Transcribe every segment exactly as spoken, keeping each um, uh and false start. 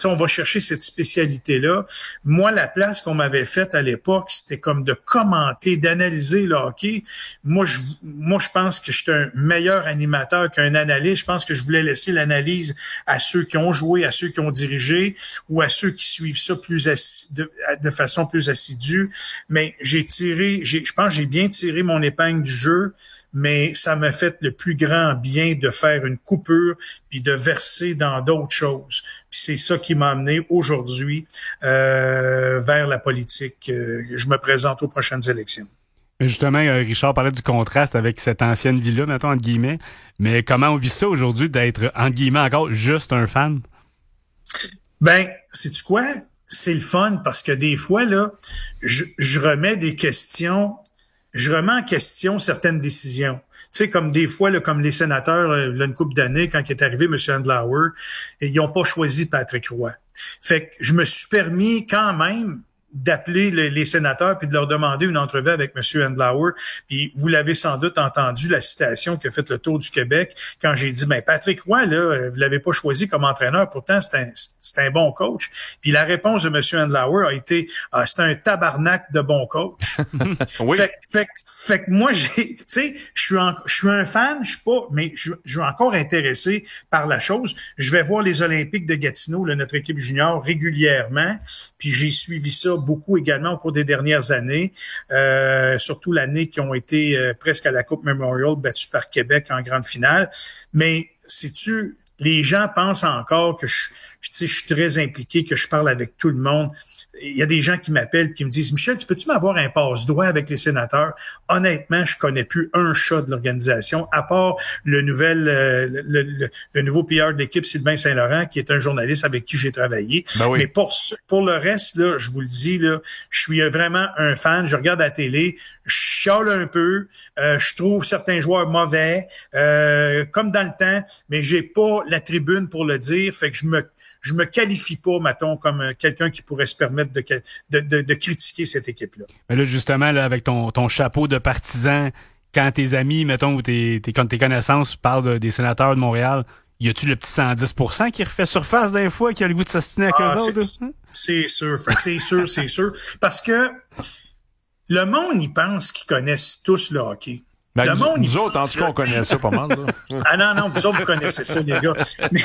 sais, on va chercher cette spécialité-là. Moi, la place qu'on m'avait faite à l'époque, c'était comme de commenter, d'analyser le hockey. Moi, je, moi, je pense que j'étais un meilleur animateur qu'un analyste. Je pense que je voulais laisser l'analyse à ceux qui ont joué, à ceux qui ont dirigé ou à ceux qui suivent ça plus assi- de, de façon plus assidue. Mais j'ai tiré, j'ai, je pense que j'ai bien tiré mon épingle du jeu, mais ça m'a fait le plus grand bien de faire une coupure puis de verser dans d'autres choses. Puis c'est ça qui m'a amené aujourd'hui euh, vers la politique. Euh, je me présente aux prochaines élections. Justement, Richard parlait du contraste avec cette ancienne vie-là, mettons, entre guillemets. Mais comment on vit ça aujourd'hui d'être, entre guillemets, encore juste un fan? Ben, sais-tu quoi? C'est le fun parce que des fois, là, je, je remets des questions, je remets en question certaines décisions. Tu sais, comme des fois, là, comme les sénateurs, là, il y a une couple d'années, quand il est arrivé, M. Andlauer, ils n'ont pas choisi Patrick Roy. Fait que je me suis permis quand même d'appeler les, les sénateurs puis de leur demander une entrevue avec M. Andlauer. Puis vous l'avez sans doute entendu, la citation qui a fait le tour du Québec, quand j'ai dit, ben Patrick Roy, là, vous l'avez pas choisi comme entraîneur, pourtant c'est un, c'est un bon coach. Puis la réponse de M. Andlauer a été, ah, c'est un tabarnak de bon coach. Oui. Fait, fait, fait que moi, j'ai, tu sais, je suis en, je suis un fan, je suis pas, mais je, je suis encore intéressé par la chose. Je vais voir les Olympiques de Gatineau, là, notre équipe junior, régulièrement. Puis j'ai suivi ça beaucoup également au cours des dernières années, euh, surtout l'année qui ont été euh, presque à la Coupe Memorial, battue par Québec en grande finale. Mais sais-tu, les gens pensent encore que je, je, je suis très impliqué, que je parle avec tout le monde. Il y a des gens qui m'appellent et qui me disent « Michel, tu peux-tu m'avoir un passe-doigt avec les sénateurs? » Honnêtement, je connais plus un chat de l'organisation, à part le nouvel, euh, le, le, le nouveau P R de l'équipe, Sylvain Saint-Laurent, qui est un journaliste avec qui j'ai travaillé. Ben oui. Mais pour, pour le reste, là, je vous le dis, là, je suis vraiment un fan. Je regarde la télé, je chiale un peu, euh, je trouve certains joueurs mauvais, euh, comme dans le temps, mais j'ai pas la tribune pour le dire. Fait que je me je me qualifie pas, mettons, comme quelqu'un qui pourrait se permettre de, de, de, de critiquer cette équipe-là. Mais là, justement, là, avec ton, ton chapeau de partisan, quand tes amis, mettons, ou tes, tes, tes connaissances parlent de, des sénateurs de Montréal, y a-tu le petit cent dix pour cent qui refait surface d'un fois, qui a le goût de s'ostiner avec ah, eux autres? C'est, c'est sûr, Frank, c'est sûr, c'est sûr. Parce que le monde, y pense qu'ils connaissent tous le hockey. Ben, le nous, monde, nous autres, en tout cas, on connaît ça pas mal. Là. Ah non, non, vous autres, vous connaissez ça, les gars. Mais,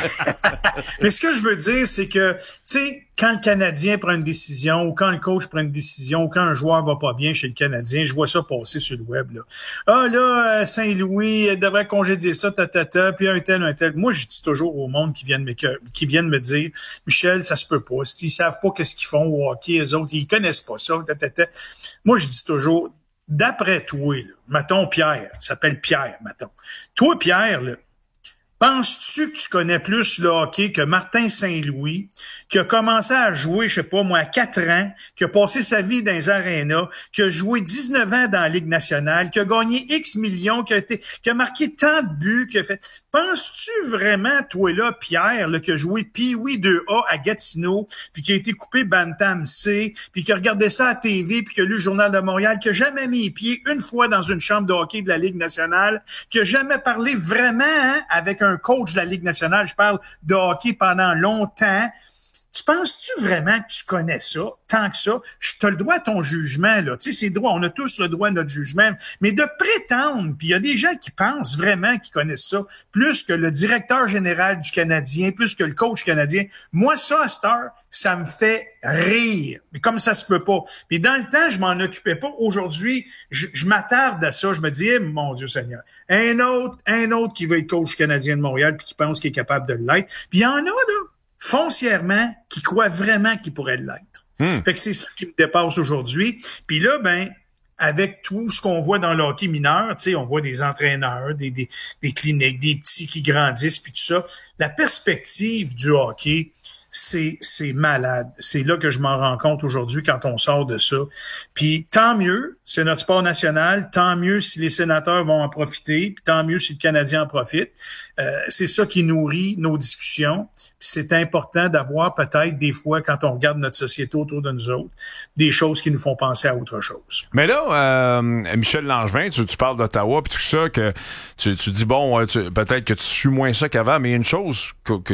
mais ce que je veux dire, c'est que, tu sais, quand le Canadien prend une décision, ou quand le coach prend une décision, ou quand un joueur va pas bien chez le Canadien, je vois ça passer sur le web, là. Ah, là, Saint-Louis devrait congédier ça, ta, ta, ta, puis un tel, un tel. Moi, je dis toujours au monde qui viennent me, qui viennent me dire, Michel, ça se peut pas. S'ils savent pas qu'est-ce qu'ils font au hockey, les autres, ils connaissent pas ça, ta, ta, ta. Moi, je dis toujours, d'après toi, là, mettons Pierre, il s'appelle Pierre, mettons. Toi, Pierre, là, penses-tu que tu connais plus le hockey que Martin Saint-Louis, qui a commencé à jouer, je sais pas moi, à quatre ans, qui a passé sa vie dans les arénas, qui a joué dix-neuf ans dans la Ligue nationale, qui a gagné X millions, qui a été, qui a marqué tant de buts, qui a fait... Penses-tu vraiment, toi là, Pierre, là, qui a joué Pee-Wee deux A à Gatineau, puis qui a été coupé Bantam C, puis qui a regardé ça à T V, puis qui a lu le Journal de Montréal, qui a jamais mis les pieds une fois dans une chambre de hockey de la Ligue nationale, qui a jamais parlé vraiment hein, avec un coach de la Ligue nationale, je parle de hockey pendant longtemps. Tu penses-tu vraiment que tu connais ça, tant que ça? Je te le dois à ton jugement, là. Tu sais, c'est droit, on a tous le droit à notre jugement. Mais de prétendre, puis il y a des gens qui pensent vraiment qu'ils connaissent ça, plus que le directeur général du Canadien, plus que le coach canadien. Moi, ça, à cette heure, ça me fait rire. Mais comme ça se peut pas. Puis dans le temps, je m'en occupais pas. Aujourd'hui, je, je m'attarde à ça. Je me dis, eh, mon Dieu Seigneur, un autre, un autre qui veut être coach canadien de Montréal puis qui pense qu'il est capable de l'être. Puis il y en a, là, foncièrement, qui croient vraiment qu'il pourrait l'être. Hmm. Fait que c'est ça qui me dépasse aujourd'hui. Puis là, ben, avec tout ce qu'on voit dans le hockey mineur, tu sais, on voit des entraîneurs, des, des, des cliniques, des petits qui grandissent, puis tout ça. La perspective du hockey, c'est, c'est malade. C'est là que je m'en rends compte aujourd'hui quand on sort de ça. Puis tant mieux, c'est notre sport national, tant mieux si les sénateurs vont en profiter, puis tant mieux si le Canadien en profite. Euh, c'est ça qui nourrit nos discussions. Puis c'est important d'avoir peut-être des fois, quand on regarde notre société autour de nous autres, des choses qui nous font penser à autre chose. Mais là, euh, Michel Langevin, tu, tu parles d'Ottawa puis tout ça, que tu, tu dis, bon, tu, peut-être que tu suis moins ça qu'avant, mais il y a une chose que, que, qui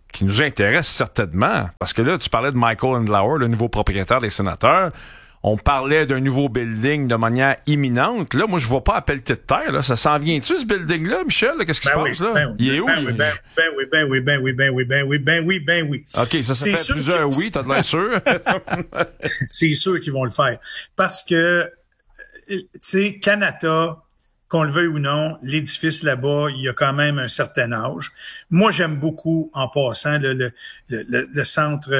qui nous intéresse certainement, parce que là, tu parlais de Michael Andlauer, le nouveau propriétaire des Sénateurs. On parlait d'un nouveau building de manière imminente. Là, moi, je vois pas à pelleter de terre. Là. Ça s'en vient-tu, ce building-là, Michel? Qu'est-ce qui ben se oui, passe là? Ben oui, il est où? Ben, il... oui, ben, ben oui, ben oui, ben oui, ben oui, ben oui, ben oui, ben oui. OK, ça, ça c'est fait plusieurs que... oui, t'as de l'air sûr. C'est sûr qu'ils vont le faire. Parce que, tu sais, Canada, qu'on le veuille ou non, l'édifice là-bas, il y a quand même un certain âge. Moi, j'aime beaucoup, en passant, le, le, le, le centre...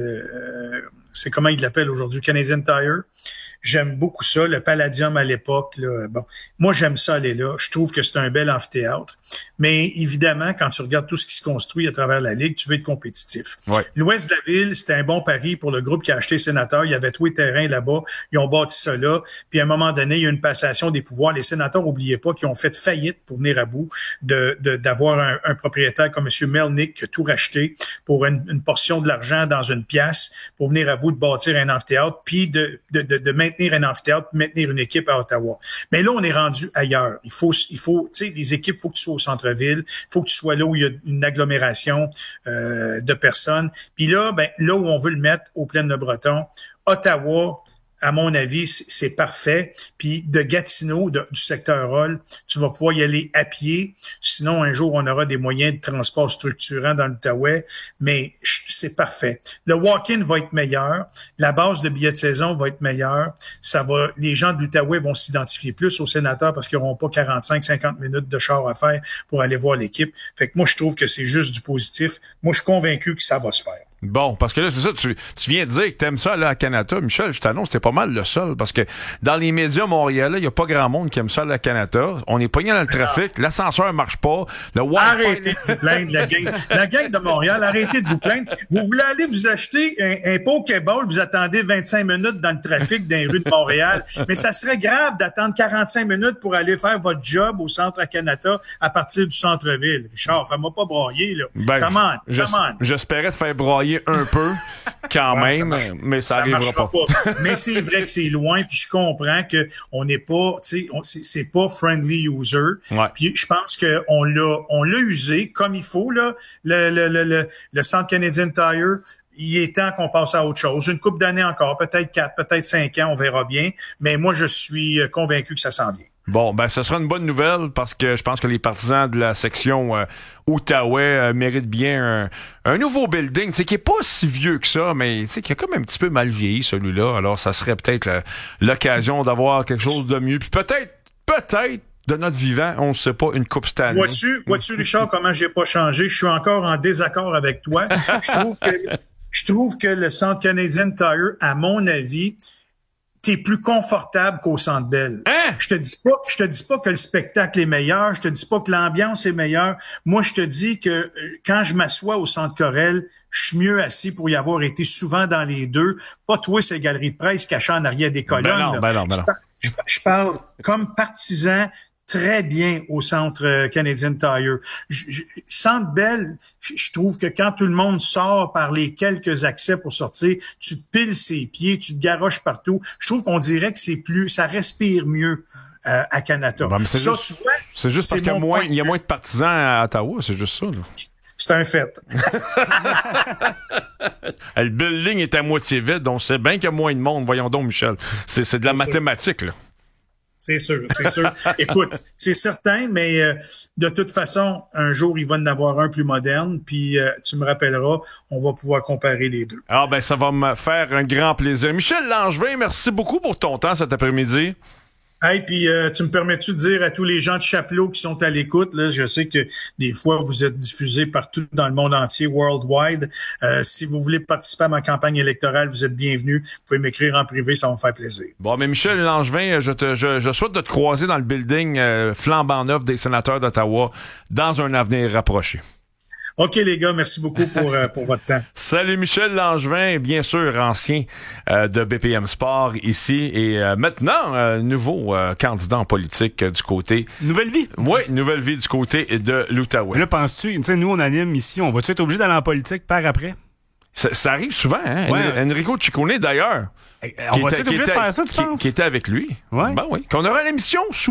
Euh, c'est comment il l'appelle aujourd'hui, Canadian Tire. J'aime beaucoup ça, le Palladium à l'époque. Là, bon, moi, j'aime ça aller là. Je trouve que c'est un bel amphithéâtre. Mais évidemment, quand tu regardes tout ce qui se construit à travers la Ligue, tu veux être compétitif. Ouais. L'ouest de la ville, c'était un bon pari pour le groupe qui a acheté Sénateur. Il y avait tous les terrains là-bas. Ils ont bâti ça là. Puis à un moment donné, il y a une passation des pouvoirs. Les sénateurs, n'oubliez pas, qui ont fait faillite pour venir à bout de, de d'avoir un, un propriétaire comme M. Melnick qui a tout racheté pour une, une portion de l'argent dans une pièce pour venir à bout de bâtir un amphithéâtre puis de, de, de, de maintenir un amphithéâtre, maintenir une équipe à Ottawa. Mais là, on est rendu ailleurs. Il faut, il faut, tu sais, les équipes, il faut que tu sois au centre-ville, il faut que tu sois là où il y a une agglomération euh, de personnes. Puis là, ben là où on veut le mettre, au Plaine-le-Breton, Ottawa, à mon avis, c'est parfait. Puis de Gatineau, de, du secteur Roll, tu vas pouvoir y aller à pied. Sinon, un jour, on aura des moyens de transport structurants dans l'Outaouais. Mais c'est parfait. Le walk-in va être meilleur. La base de billets de saison va être meilleure. Ça va, les gens de l'Outaouais vont s'identifier plus aux sénateurs parce qu'ils n'auront pas quarante-cinq à cinquante minutes de char à faire pour aller voir l'équipe. Fait que moi, je trouve que c'est juste du positif. Moi, je suis convaincu que ça va se faire. Bon, parce que là, c'est ça, tu, tu viens de dire que t'aimes ça là à Canada. Michel, je t'annonce, c'est pas mal le seul, parce que dans les médias montréalais, il y a pas grand monde qui aime ça à Canada. On est pogné dans le trafic, l'ascenseur marche pas, le Wi-Fi... Arrêtez de vous plaindre, la gang, la gang de Montréal, arrêtez de vous plaindre. Vous voulez aller vous acheter un, un Pokéball, vous attendez vingt-cinq minutes dans le trafic dans les rues de Montréal, mais ça serait grave d'attendre quarante-cinq minutes pour aller faire votre job au centre à Canada à partir du centre-ville. Richard, fais-moi pas broyer, là. Ben, come on, je, come on. J'espérais te faire broyer un peu, quand ouais, même, ça mais ça, ça arrivera pas. pas. Mais c'est vrai que c'est loin, puis je comprends que on n'est pas, tu sais, c'est, c'est pas friendly user. Ouais. Puis je pense que on l'a, on l'a usé comme il faut là, le le le le, le centre Canadian Tire. Il est temps qu'on passe à autre chose. Une couple d'années encore, peut-être quatre, peut-être cinq ans, on verra bien. Mais moi, je suis convaincu que ça s'en vient. Bon, ben ce sera une bonne nouvelle parce que je pense que les partisans de la section euh, Outaouais euh, méritent bien un, un nouveau building, tu sais, qui est pas si vieux que ça, mais tu sais, qui a comme un petit peu mal vieilli celui-là. Alors, ça serait peut-être euh, l'occasion d'avoir quelque chose de mieux. Puis peut-être, peut-être, de notre vivant, on ne sait pas, une coupe cette année. Vois-tu, vois-tu, Richard, comment j'ai pas changé? Je suis encore en désaccord avec toi. Je trouve que, je trouve que le centre Canadian Tire, à mon avis, t'es plus confortable qu'au Centre Bell. Hein? Je te dis pas, je te dis pas que le spectacle est meilleur, je te dis pas que l'ambiance est meilleure. Moi, je te dis que euh, quand je m'assois au Centre Corel, je suis mieux assis pour y avoir été souvent dans les deux. Pas toi, ces galeries de presse cachées en arrière des colonnes. Ben non, ben non, ben non. Je, par, je, je parle comme partisan très bien au centre euh, Canadian Tire. Je, je, Centre Bell, je, je trouve que quand tout le monde sort par les quelques accès pour sortir, tu te piles ses pieds, tu te garoches partout. Je trouve qu'on dirait que c'est plus, ça respire mieux euh, à Canada. Ben, c'est ça, juste, tu vois, c'est juste parce qu'il y a moins, il y a moins de partisans à Ottawa, c'est juste ça. Là. C'est un fait. Le building est à moitié vide, donc c'est bien qu'il y a moins de monde. Voyons donc, Michel. C'est, c'est de la c'est mathématique, sûr. Là. C'est sûr, c'est sûr. Écoute, c'est certain, mais euh, de toute façon, un jour, il va en avoir un plus moderne, puis euh, tu me rappelleras, on va pouvoir comparer les deux. Ah ben, ça va me faire un grand plaisir. Michel Langevin, merci beaucoup pour ton temps cet après-midi. Hey, puis euh, tu me permets-tu de dire à tous les gens de Chapelot qui sont à l'écoute, là, je sais que des fois vous êtes diffusés partout dans le monde entier, worldwide. Euh, si vous voulez participer à ma campagne électorale, vous êtes bienvenus. Vous pouvez m'écrire en privé, ça va me faire plaisir. Bon, mais Michel Langevin, je te, je, je souhaite de te croiser dans le building euh, flambant neuf des sénateurs d'Ottawa dans un avenir rapproché. OK, les gars, merci beaucoup pour, euh, pour votre temps. Salut Michel Langevin, bien sûr, ancien euh, de B P M Sport ici et euh, maintenant, euh, nouveau euh, candidat en politique euh, du côté... Nouvelle vie. Oui, nouvelle vie du côté de l'Outaouais. Là, penses-tu, tu sais, nous, on anime ici, on va-tu être obligé d'aller en politique par après? Ça, ça arrive souvent, hein? Ouais. Enrico Ciccone, d'ailleurs. On va-tu être obligé de faire ça, tu qui, penses? qui était avec lui. Ouais. Ben oui. Qu'on aura l'émission sous peu.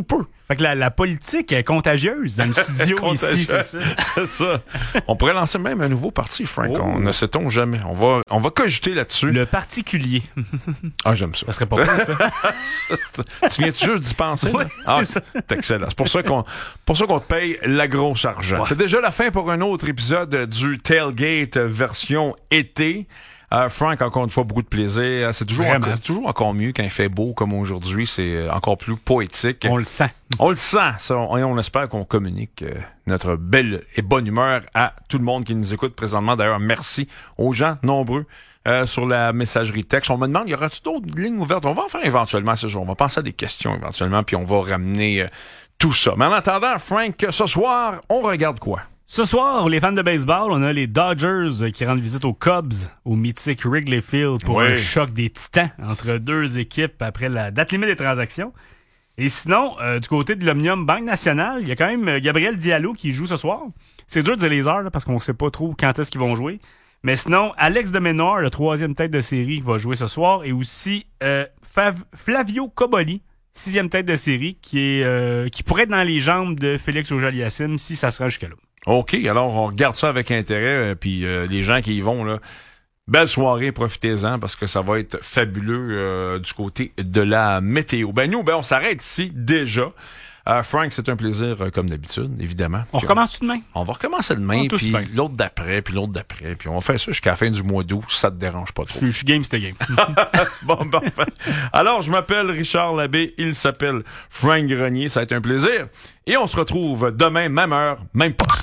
Fait que la, la politique est contagieuse dans le studio ici, c'est ça. C'est ça. On pourrait lancer même un nouveau parti, Frank. Oh. On ne sait-on jamais. On va, on va cogiter là-dessus. Le particulier. Ah, j'aime ça. Ça serait pas mal, ça. Tu viens-tu juste d'y penser? Oui, ah, c'est ça. C'est excellent. C'est pour ça qu'on, pour ça qu'on te paye la grosse argent. Ouais. C'est déjà la fin pour un autre épisode du Tailgate version été. Euh, Frank, encore une fois, beaucoup de plaisir. C'est toujours, encore, c'est toujours encore mieux quand il fait beau comme aujourd'hui. C'est encore plus poétique. On le sent. On le sent. Ça, on, on espère qu'on communique euh, notre belle et bonne humeur à tout le monde qui nous écoute présentement. D'ailleurs, merci aux gens nombreux euh, sur la messagerie texte. On me demande, y aura-t-il d'autres lignes ouvertes? On va en faire éventuellement ce jour. On va penser à des questions éventuellement, puis on va ramener euh, tout ça. Mais en attendant, Frank, ce soir, on regarde quoi? Ce soir, les fans de baseball, on a les Dodgers qui rendent visite aux Cubs au mythique Wrigley Field pour oui. un choc des titans entre deux équipes après la date limite des transactions. Et sinon, euh, du côté de l'Omnium Banque Nationale, il y a quand même Gabriel Diallo qui joue ce soir. C'est dur de dire les heures là, parce qu'on sait pas trop quand est-ce qu'ils vont jouer. Mais sinon, Alex de Menor, le troisième tête de série, qui va jouer ce soir. Et aussi euh, Fav- Flavio Coboli, sixième tête de série, qui est euh, qui pourrait être dans les jambes de Félix Auger-Aliassime si ça se rend jusque-là. OK, alors on regarde ça avec intérêt, euh, puis euh, les gens qui y vont, là, belle soirée, profitez-en, parce que ça va être fabuleux euh, du côté de la météo. Ben nous, ben on s'arrête ici déjà. Euh, Frank, c'est un plaisir euh, comme d'habitude, évidemment. On puis recommence on, demain? On va recommencer demain, puis l'autre d'après, puis l'autre d'après, puis on va faire ça jusqu'à la fin du mois d'août, si ça te dérange pas trop. Je suis game, c'était game. Bon, parfait. Alors, je m'appelle Richard Labbé, il s'appelle Frank Grenier, ça a été un plaisir. Et on se retrouve demain, même heure, même poste.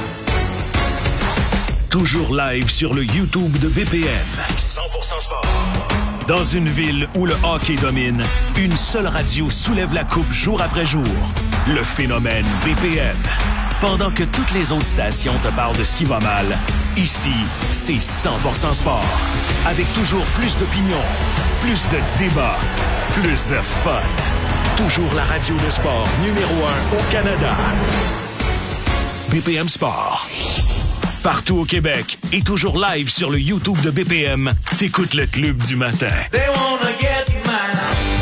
Toujours live sur le YouTube de B P M. cent pour cent sport. Dans une ville où le hockey domine, une seule radio soulève la coupe jour après jour. Le phénomène B P M. Pendant que toutes les autres stations te parlent de ce qui va mal, ici, c'est cent pour cent sport. Avec toujours plus d'opinions, plus de débats, plus de fun. Toujours la radio de sport numéro un au Canada. B P M Sport. Partout au Québec et toujours live sur le YouTube de B P M, t'écoutes le Club du matin. They wanna get mine.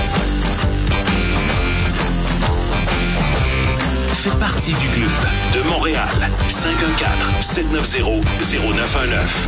Fais partie du club de Montréal. cinq un quatre, sept neuf zéro, zéro neuf un neuf.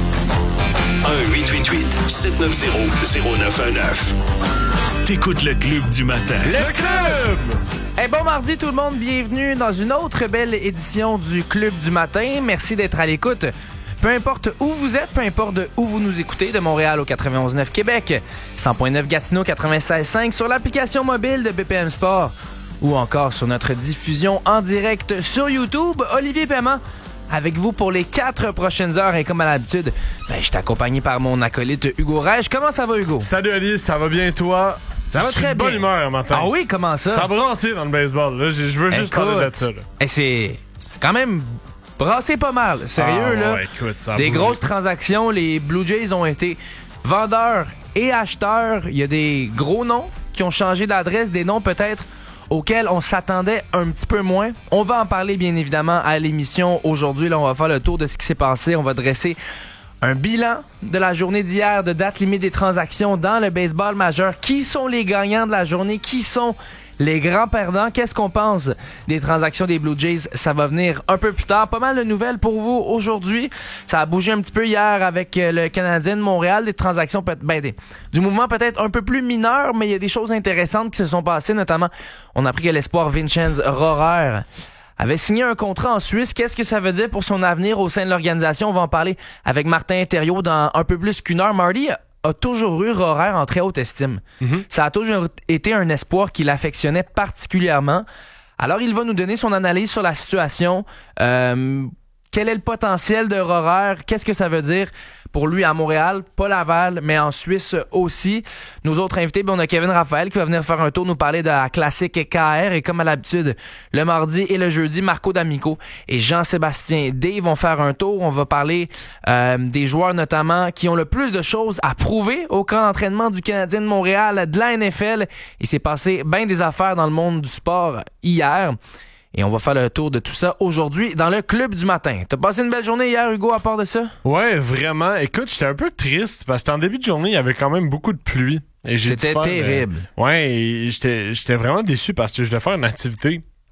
un huit huit huit, sept neuf zéro, zéro neuf un neuf. T'écoutes le Club du matin. Le Club! Hey, bon mardi tout le monde, bienvenue dans une autre belle édition du Club du matin. Merci d'être à l'écoute. Peu importe où vous êtes, peu importe où vous nous écoutez, de Montréal au quatre-vingt-onze neuf Québec, cent neuf Gatineau, quatre-vingt-seize cinq sur l'application mobile de B P M Sport ou encore sur notre diffusion en direct sur YouTube. Olivier Paiement avec vous pour les quatre prochaines heures et comme à l'habitude, ben, je suis accompagné par mon acolyte Hugo Rèche. Comment ça va, Hugo? Salut Ali, ça va bien toi? Ça va très bien. Bonne humeur matin. Ah oui, comment ça? Ça a brassé dans le baseball. Là. Je, je veux juste écoute, parler de ça. Là. Et c'est, c'est quand même brassé pas mal. Sérieux, ah, là. Ouais, écoute, ça a des bougé. grosses transactions. Les Blue Jays ont été vendeurs et acheteurs. Il y a des gros noms qui ont changé d'adresse, des noms peut-être auxquels on s'attendait un petit peu moins. On va en parler bien évidemment à l'émission aujourd'hui. Là, on va faire le tour de ce qui s'est passé. On va dresser un bilan de la journée d'hier, de date limite des transactions dans le baseball majeur. Qui sont les gagnants de la journée? Qui sont les grands perdants? Qu'est-ce qu'on pense des transactions des Blue Jays? Ça va venir un peu plus tard. Pas mal de nouvelles pour vous aujourd'hui. Ça a bougé un petit peu hier avec le Canadien de Montréal. Des transactions, ben, des, du mouvement peut-être un peu plus mineur, mais il y a des choses intéressantes qui se sont passées. Notamment, on a appris que l'espoir Vincenz Rohrer avait signé un contrat en Suisse. Qu'est-ce que ça veut dire pour son avenir au sein de l'organisation? On va en parler avec Martin Thériault dans un peu plus qu'une heure. Marty a toujours eu Rohrer en très haute estime. Mm-hmm. Ça a toujours été un espoir qui l'affectionnait particulièrement. Alors, il va nous donner son analyse sur la situation. Euh, quel est le potentiel de Rohrer? Qu'est-ce que ça veut dire pour lui à Montréal, pas Laval, mais en Suisse aussi. Nos autres invités, ben on a Kevin Raphaël qui va venir faire un tour, nous parler de la classique K R. Et comme à l'habitude, le mardi et le jeudi, Marco D'Amico et Jean-Sébastien Day vont faire un tour. On va parler euh, des joueurs notamment qui ont le plus de choses à prouver au camp d'entraînement du Canadien de Montréal, de la N F L. Il s'est passé bien des affaires dans le monde du sport hier. Et on va faire le tour de tout ça aujourd'hui dans le Club du matin. T'as passé une belle journée hier, Hugo, à part de ça? Ouais, vraiment. Écoute, j'étais un peu triste parce qu'en début de journée, il y avait quand même beaucoup de pluie. Et j'ai C'était faire, terrible. Euh, ouais, et j'étais, j'étais vraiment déçu parce que je devais faire une activité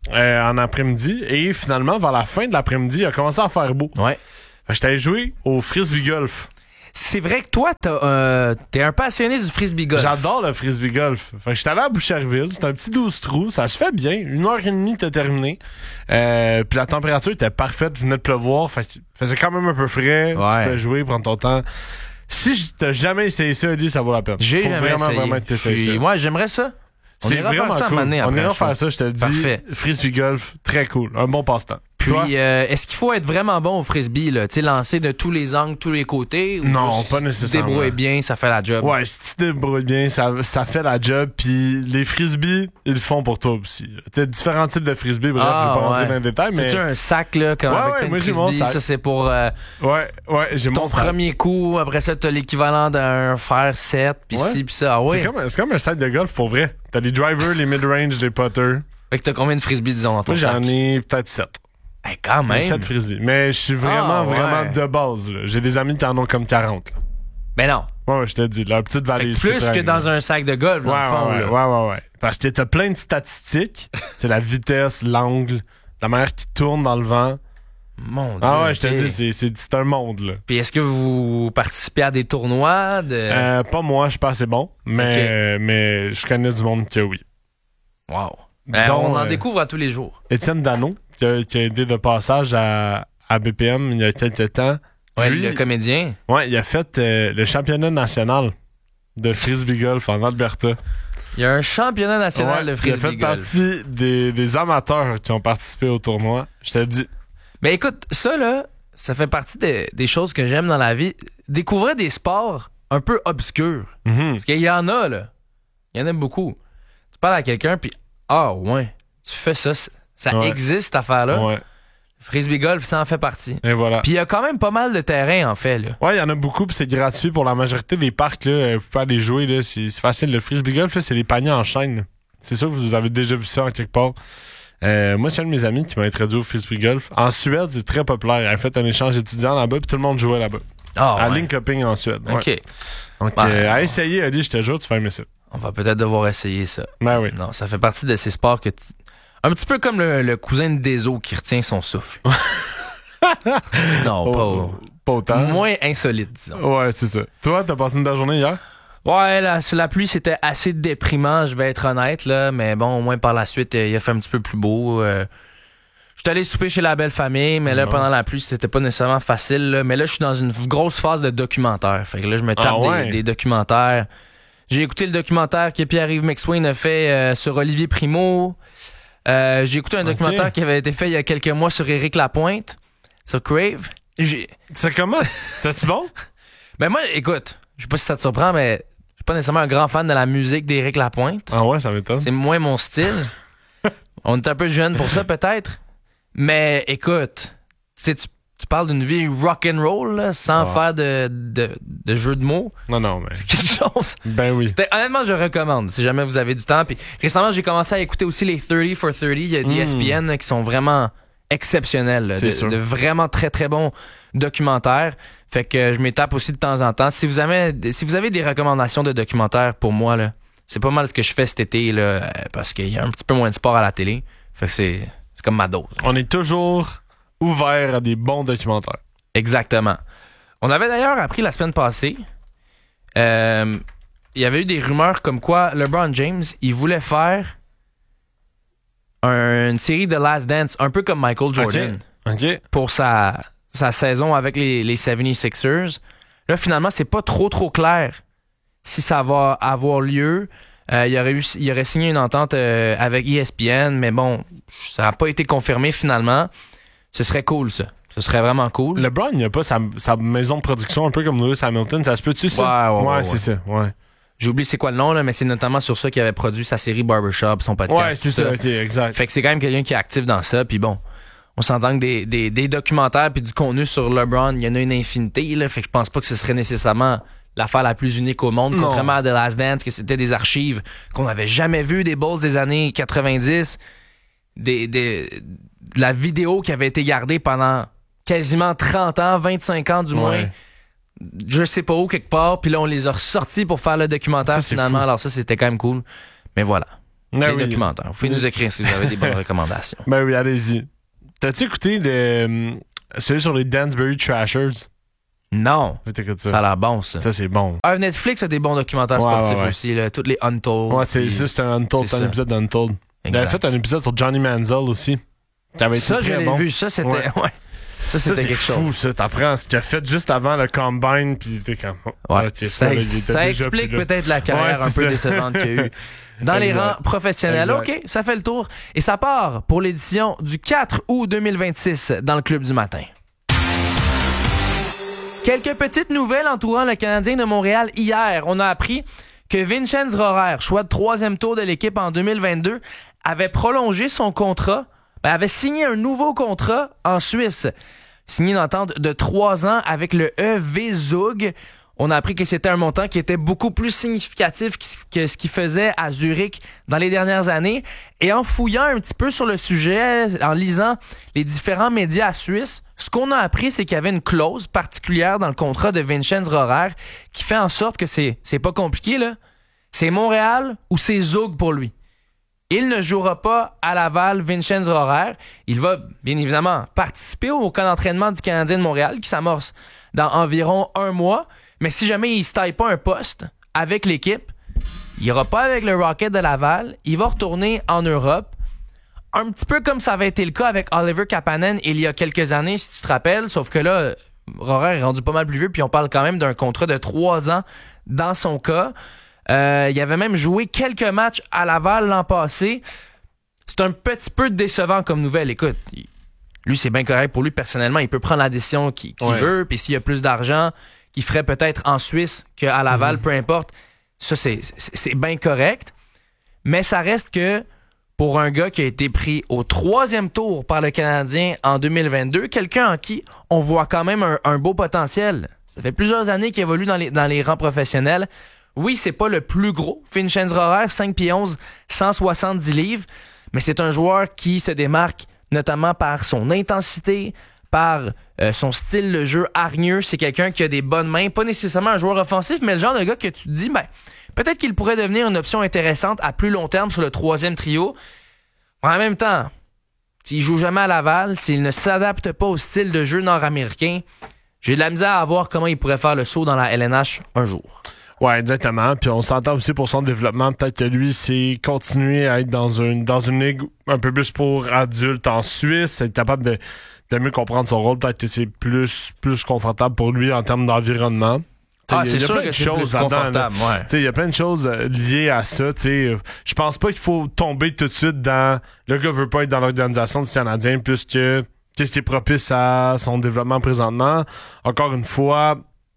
euh, en après-midi. Et finalement, vers la fin de l'après-midi, il a commencé à faire beau. Ouais. Fait que j'étais allé jouer au frisbee golf. C'est vrai que toi, t'as, euh, t'es un passionné du frisbee golf. J'adore le frisbee golf. Fait que j'étais allé à Boucherville. C'est un petit douze trous. Ça se fait bien. Une heure et demie, t'as terminé. Euh, puis la température était parfaite. Venait de pleuvoir. Fait que faisait quand même un peu frais. Ouais. Tu peux jouer, prendre ton temps. Si t'as jamais essayé ça, Eddie, ça vaut la peine. J'ai Faut jamais vraiment, essayé. vraiment t'essayer J'ai- ça. Moi, j'aimerais ça. On C'est ira vraiment faire ça cool. un moment donné On après ira le show. faire ça, je te le dis. Parfait. Frisbee golf, très cool. Un bon passe-temps. Toi? Puis, euh, est-ce qu'il faut être vraiment bon au frisbee, là? Tu sais, lancer de tous les angles, tous les côtés? Ou Non, juste pas si nécessairement. Tu te débrouilles bien, ça fait la job. Ouais, si tu te débrouilles bien, ça, ça fait la job. Puis les frisbees, ils le font pour toi aussi. Tu as différents types de frisbees. Bref, Ah, je vais pas rentrer ouais. dans les détails, mais... T'as-tu un sac, là, comme Ouais, avec ouais, plein de moi, j'ai mon frisbees? sac. Ça, c'est pour euh, Ouais, ouais, j'ai ton mon sac. premier coup. Après ça, t'as l'équivalent d'un fer sept, puis Ouais. ci, puis ça. Ah ouais. C'est comme, c'est comme un sac de golf pour vrai. T'as les drivers, les mid-range, les putters. Fait que t'as combien de frisbees, disons, dans ton Moi, sac? j'en ai peut-être sept. Hey, quand même. sept frisbees. Mais je suis vraiment, Ah, ouais. vraiment de base. là. J'ai des amis qui en ont comme quarante. Là. Ben non. Ouais, ouais, je te dis, leur petite Fait valise. que plus Citroën, que dans là. un sac de golf, dans Ouais, le fond, ouais, là. ouais, ouais, ouais. Parce que t'as plein de statistiques. C'est la vitesse, l'angle, la manière qui tourne dans le vent. Mon Dieu. Ah ouais, je te ok. dis, c'est, c'est, c'est un monde, là. Puis est-ce que vous participez à des tournois de... Euh, pas moi, je suis pas assez bon, mais, Ok. euh, mais je connais du monde que oui. Wow. Ben, Dont, on en euh, découvre à tous les jours. Étienne Dano, qui a, qui a aidé de passage à, à B P M il y a quelques temps. Ouais, Lui, le comédien. ouais, il a fait euh, le championnat national de frisbee golf en Alberta. Il y a un championnat national Ouais, de frisbee il a fait golf. partie des, des amateurs qui ont participé au tournoi. Je te dis. Mais écoute, ça là, ça fait partie des, des choses que j'aime dans la vie. Découvrir des sports un peu obscurs. Mhm. Parce qu'il y en a, là. Il y en a beaucoup. Tu parles à quelqu'un, puis ah ouais, tu fais ça. c- Ça Ouais. existe, cette affaire-là. Ouais. Frisbee golf, ça en fait partie. Et voilà. Puis il y a quand même pas mal de terrain, en fait, là. Ouais, il y en a beaucoup, puis c'est gratuit pour la majorité des parcs. Là, euh, vous pouvez aller jouer, là, c'est, c'est facile. Le frisbee golf, là, c'est les paniers en chaîne. là. C'est sûr que vous avez déjà vu ça en quelque part. Euh, moi, c'est un de mes amis qui m'a introduit au frisbee golf. En Suède, c'est très populaire. Il a fait un échange étudiant là-bas, puis tout le monde jouait là-bas. Ah à ouais. Linköping, en Suède. Ouais. OK. Donc, Ben, euh, à essayer, Ali, je te jure, tu vas aimer ça. On va peut-être devoir essayer ça. Ben oui. Non, ça fait partie de ces sports que tu... Un petit peu comme le, le cousin de Deso qui retient son souffle. non, pas... Oh, pas autant. Moins insolite, disons. Ouais, c'est ça. Toi, t'as passé une belle journée hier? Ouais, la, la pluie, c'était assez déprimant, je vais être honnête, là. Mais bon, au moins par la suite, euh, il a fait un petit peu plus beau. Euh, J'étais allé souper chez la belle famille, mais là, Ouais. pendant la pluie, c'était pas nécessairement facile. Là. Mais là, je suis dans une grosse phase de documentaire. Fait que là, je me tape Ah ouais? des, des documentaires. J'ai écouté le documentaire que Pierre-Yves McSwain a fait euh, sur Olivier Primo. Euh, j'ai écouté un Ok. documentaire qui avait été fait il y a quelques mois sur Éric Lapointe, sur Crave. J'ai... C'est comment? C'est-tu bon? Ben moi, écoute, je sais pas si ça te surprend, mais je suis pas nécessairement un grand fan de la musique d'Éric Lapointe. Ah ouais, ça m'étonne. C'est moins mon style. On est un peu jeune pour ça, peut-être. Mais écoute, tu sais, tu, tu parles d'une vie rock'n'roll, là, sans Ah. faire de, de, de jeu de mots. Non, non, mais... C'est quelque chose. Ben oui. C'était- honnêtement, je recommande si jamais vous avez du temps. Puis récemment, j'ai commencé à écouter aussi les thirty for thirty de Mm. E S P N là, qui sont vraiment exceptionnels. là, C'est de, sûr. de vraiment très très bons documentaires. Fait que je m'étape aussi de temps en temps. Si vous avez, si vous avez des recommandations de documentaires pour moi, là, c'est pas mal ce que je fais cet été là, euh, parce qu'il y a un petit peu moins de sport à la télé. Fait que c'est, c'est comme ma dose. On est toujours ouvert à des bons documentaires. Exactement. On avait d'ailleurs appris la semaine passée, euh, il y avait eu des rumeurs comme quoi LeBron James, il voulait faire un- une série de Last Dance, un peu comme Michael Jordan, OK. pour sa, sa saison avec les, les seventy-sixers. Là, finalement, c'est pas trop trop clair si ça va avoir lieu. Euh, il, aurait eu, il aurait signé une entente euh, avec E S P N, mais bon, ça n'a pas été confirmé finalement. Ce serait cool, ça. Ce serait vraiment cool. LeBron, il a pas sa, sa maison de production un peu comme Lewis Hamilton. Ça se peut-tu, ça? Ouais, ouais, ouais, c'est ça. Ouais, J'ai oublié c'est quoi le nom, là, mais c'est notamment sur ça qu'il avait produit sa série Barbershop, son podcast. ouais c'est tout ça. OK, exact. Fait que c'est quand même quelqu'un qui est actif dans ça. Puis bon, on s'entend que des, des, des documentaires puis du contenu sur LeBron, il y en a une infinité. Là, fait que je pense pas que ce serait nécessairement l'affaire la plus unique au monde, Non. contrairement à The Last Dance, que c'était des archives qu'on n'avait jamais vues des Bulls des années quatre-vingt-dix, des, des, de la vidéo qui avait été gardée pendant quasiment trente ans, vingt-cinq ans du moins. Ouais. Je sais pas où, quelque part, puis là, on les a ressortis pour faire le documentaire Ça, c'est finalement. fou. Alors ça, c'était quand même cool. Mais voilà. Ben les oui. documentaires. Vous pouvez nous écrire si vous avez des bonnes recommandations. Ben oui, allez-y. T'as-tu écouté le, celui sur les Dansbury Trashers? Non. T'écoutes ça. Ça a l'air bon, ça. Ça, c'est bon. Ah, Netflix a des bons documentaires Ouais, sportifs ouais, ouais. aussi, là, toutes les Untold. Ouais, c'est puis- ça, c'est un Untold, c'est c'est un ça. épisode d'Untold. Il avait Exact. fait un épisode sur Johnny Manziel aussi. Qui avait été Ça, très je l'ai bon. vu. Ça, c'était... Ouais. Ouais. Ça, Ça, c'était c'est quelque fou, chose. ça. T'apprends ce qu'il a fait juste avant le Combine, puis t'es comme... oh, Ouais. ok, ça là, il ex- était ça déjà explique plus là. peut-être la carrière Ouais, un c'est peu ça. décevante qu'il y a eu dans les Exact. rangs professionnels. Exact. OK, ça fait le tour. Et ça part pour l'édition du quatre août deux mille vingt-six dans le Club du matin. Quelques petites nouvelles entourant le Canadien de Montréal hier. On a appris que Vincenz Rohrer, choix de troisième tour de l'équipe en deux mille vingt-deux, avait prolongé son contrat, ben, avait signé un nouveau contrat en Suisse. Signé une entente de trois ans avec le E V Zug. On a appris que c'était un montant qui était beaucoup plus significatif que ce qu'il faisait à Zurich dans les dernières années. Et en fouillant un petit peu sur le sujet, en lisant les différents médias suisses, ce qu'on a appris, c'est qu'il y avait une clause particulière dans le contrat de Vincenz Rohrer qui fait en sorte que c'est, c'est pas compliqué, là. C'est Montréal ou c'est Zug pour lui. Il ne jouera pas à Laval, Vincenz Rohrer. Il va, bien évidemment, participer au camp d'entraînement du Canadien de Montréal qui s'amorce dans environ un mois. Mais si jamais il ne se taille pas un poste avec l'équipe, il ira pas avec le Rocket de Laval. Il va retourner en Europe. Un petit peu comme ça avait été le cas avec Oliver Kapanen il y a quelques années, si tu te rappelles. Sauf que là, Rohrer est rendu pas mal plus vieux, puis on parle quand même d'un contrat de trois ans dans son cas. Euh, il avait même joué quelques matchs à Laval l'an passé. C'est un petit peu décevant comme nouvelle. Écoute, il- lui, c'est bien correct pour lui personnellement. Il peut prendre la décision qu'il, qu'il Ouais. veut. Puis s'il y a plus d'argent qu'il ferait peut-être en Suisse qu'à Laval, peu importe, ça, c'est, c'est, c'est bien correct. Mais ça reste que pour un gars qui a été pris au troisième tour par le Canadien en deux mille vingt-deux, quelqu'un en qui on voit quand même un, un beau potentiel. Ça fait plusieurs années qu'il évolue dans les, dans les rangs professionnels. Oui, c'est pas le plus gros. Vincenz Rohrer, cinq pieds onze, cent soixante-dix livres. Mais c'est un joueur qui se démarque notamment par son intensité, par euh, son style de jeu hargneux. C'est quelqu'un qui a des bonnes mains. Pas nécessairement un joueur offensif, mais le genre de gars que tu te dis, ben, peut-être qu'il pourrait devenir une option intéressante à plus long terme sur le troisième trio. En même temps, s'il joue jamais à Laval, s'il ne s'adapte pas au style de jeu nord-américain, j'ai de la misère à voir comment il pourrait faire le saut dans la L N H un jour. Ouais, exactement. Puis on s'entend aussi pour son développement. Peut-être que lui, c'est continuer à être dans une, dans une ligue un peu plus pour adultes en Suisse, être capable de, de mieux comprendre son rôle. Peut-être que c'est plus, plus confortable pour lui en termes d'environnement. T'sais, Ah, il y a- c'est il y a sûr plein que de c'est choses plus là-dedans, là. confortable, ouais. Tu sais, il y a plein de choses euh, liées à ça. Tu sais, je pense pas qu'il faut tomber tout de suite dans le gars veut pas être dans l'organisation du Canadien plus que qu'est-ce qui est propice à son développement présentement. Encore une fois,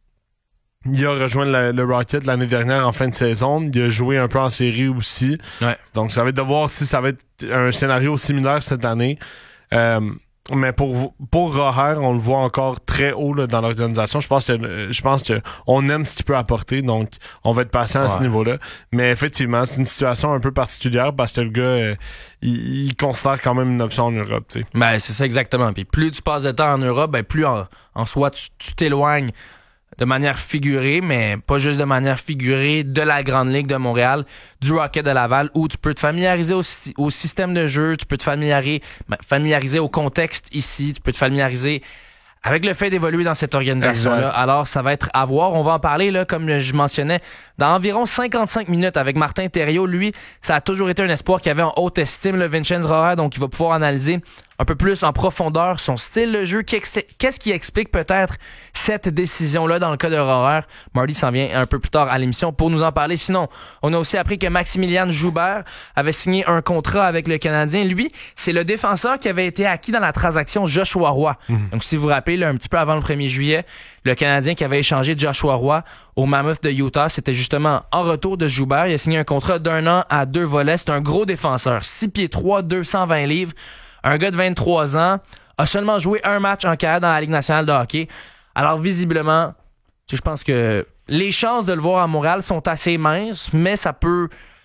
il a rejoint le, le Rocket l'année dernière en fin de saison. Il a joué un peu en série aussi. Ouais. Donc ça va être de voir si ça va être un scénario similaire cette année. Euh, Mais pour pour Rohrer, on le voit encore très haut là, dans l'organisation. Je pense que je pense que on aime ce qu'il peut apporter, donc on va être patient à ce Ouais. niveau-là. Mais effectivement, c'est une situation un peu particulière parce que le gars, euh, il, il considère quand même une option en Europe, tu sais. Ben, c'est ça exactement. Puis plus tu passes de temps en Europe, ben plus en, en soi tu, tu t'éloignes de manière figurée, mais pas juste de manière figurée, de la Grande Ligue de Montréal, du Rocket de Laval, où tu peux te familiariser au, sy- au système de jeu, tu peux te familiariser, familiariser au contexte ici, tu peux te familiariser avec le fait d'évoluer dans cette organisation-là. Exact. Alors, ça va être à voir. On va en parler, là, comme je mentionnais, dans environ cinquante-cinq minutes avec Martin Thériault. Lui, ça a toujours été un espoir qu'il avait en haute estime, le Vincenz Rohrer, donc il va pouvoir analyser un peu plus en profondeur son style de jeu. Qu'est-ce qui explique peut-être cette décision-là dans le cas de Rohrer? Marty s'en vient un peu plus tard à l'émission pour nous en parler. Sinon, on a aussi appris que Maximilian Joubert avait signé un contrat avec le Canadien. Lui, c'est le défenseur qui avait été acquis dans la transaction Joshua Roy. Mm-hmm. Donc, si vous vous rappelez, là, un petit peu avant le premier juillet, le Canadien qui avait échangé Joshua Roy au Mammoth de Utah, c'était justement en retour de Joubert. Il a signé un contrat d'un an à deux volets. C'est un gros défenseur. six pieds trois, deux cent vingt livres. Un gars de vingt-trois ans, a seulement joué un match en carrière dans la Ligue nationale de hockey. Alors, visiblement, je pense que les chances de le voir à Montréal sont assez minces, mais ça peut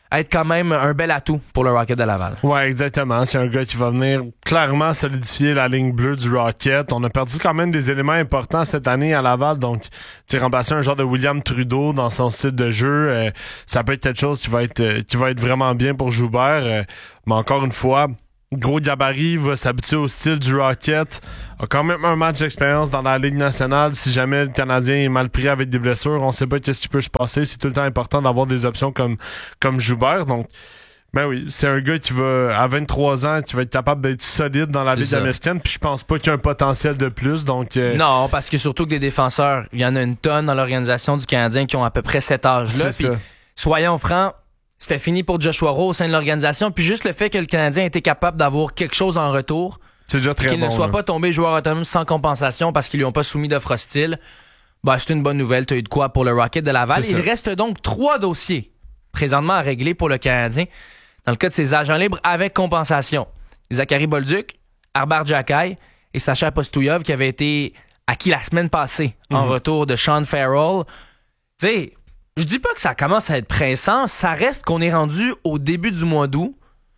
être quand même un bel atout pour le Rocket de Laval. Ouais, exactement. C'est un gars qui va venir clairement solidifier la ligne bleue du Rocket. On a perdu quand même des éléments importants cette année à Laval, donc tu sais, remplacer un genre de William Trudeau dans son style de jeu, euh, ça peut être quelque chose qui va être euh, qui va être vraiment bien pour Joubert. Euh, mais encore une fois, gros gabarit, va s'habituer au style du Rocket, a quand même un match d'expérience dans la Ligue nationale. Si jamais le Canadien est mal pris avec des blessures, on sait pas qu'est-ce qui peut se passer. C'est tout le temps important d'avoir des options comme comme Joubert. Donc, ben oui, c'est un gars qui va, à vingt-trois ans, qui va être capable d'être solide dans la Ligue américaine, puis je pense pas qu'il y a un potentiel de plus. Donc euh... Non, parce que surtout que des défenseurs, il y en a une tonne dans l'organisation du Canadien qui ont à peu près cet âge-là. Puis, soyons francs, c'était fini pour Joshua Roy au sein de l'organisation. Puis juste le fait que le Canadien était capable d'avoir quelque chose en retour, c'est déjà très qu'il bon, ne soit là. pas tombé joueur autonome sans compensation parce qu'ils lui ont pas soumis d'offre hostile, ben, c'est une bonne nouvelle. Tu as eu de quoi pour le Rocket de Laval. C'est Il ça. reste donc trois dossiers présentement à régler pour le Canadien dans le cas de ses agents libres avec compensation. Zachary Bolduc, Arber Xhekaj et Sacha Apostolov qui avaient été acquis la semaine passée mm-hmm. en retour de Sean Farrell. Tu sais, je dis pas que ça commence à être pressant, ça reste qu'on est rendu au début du mois d'août.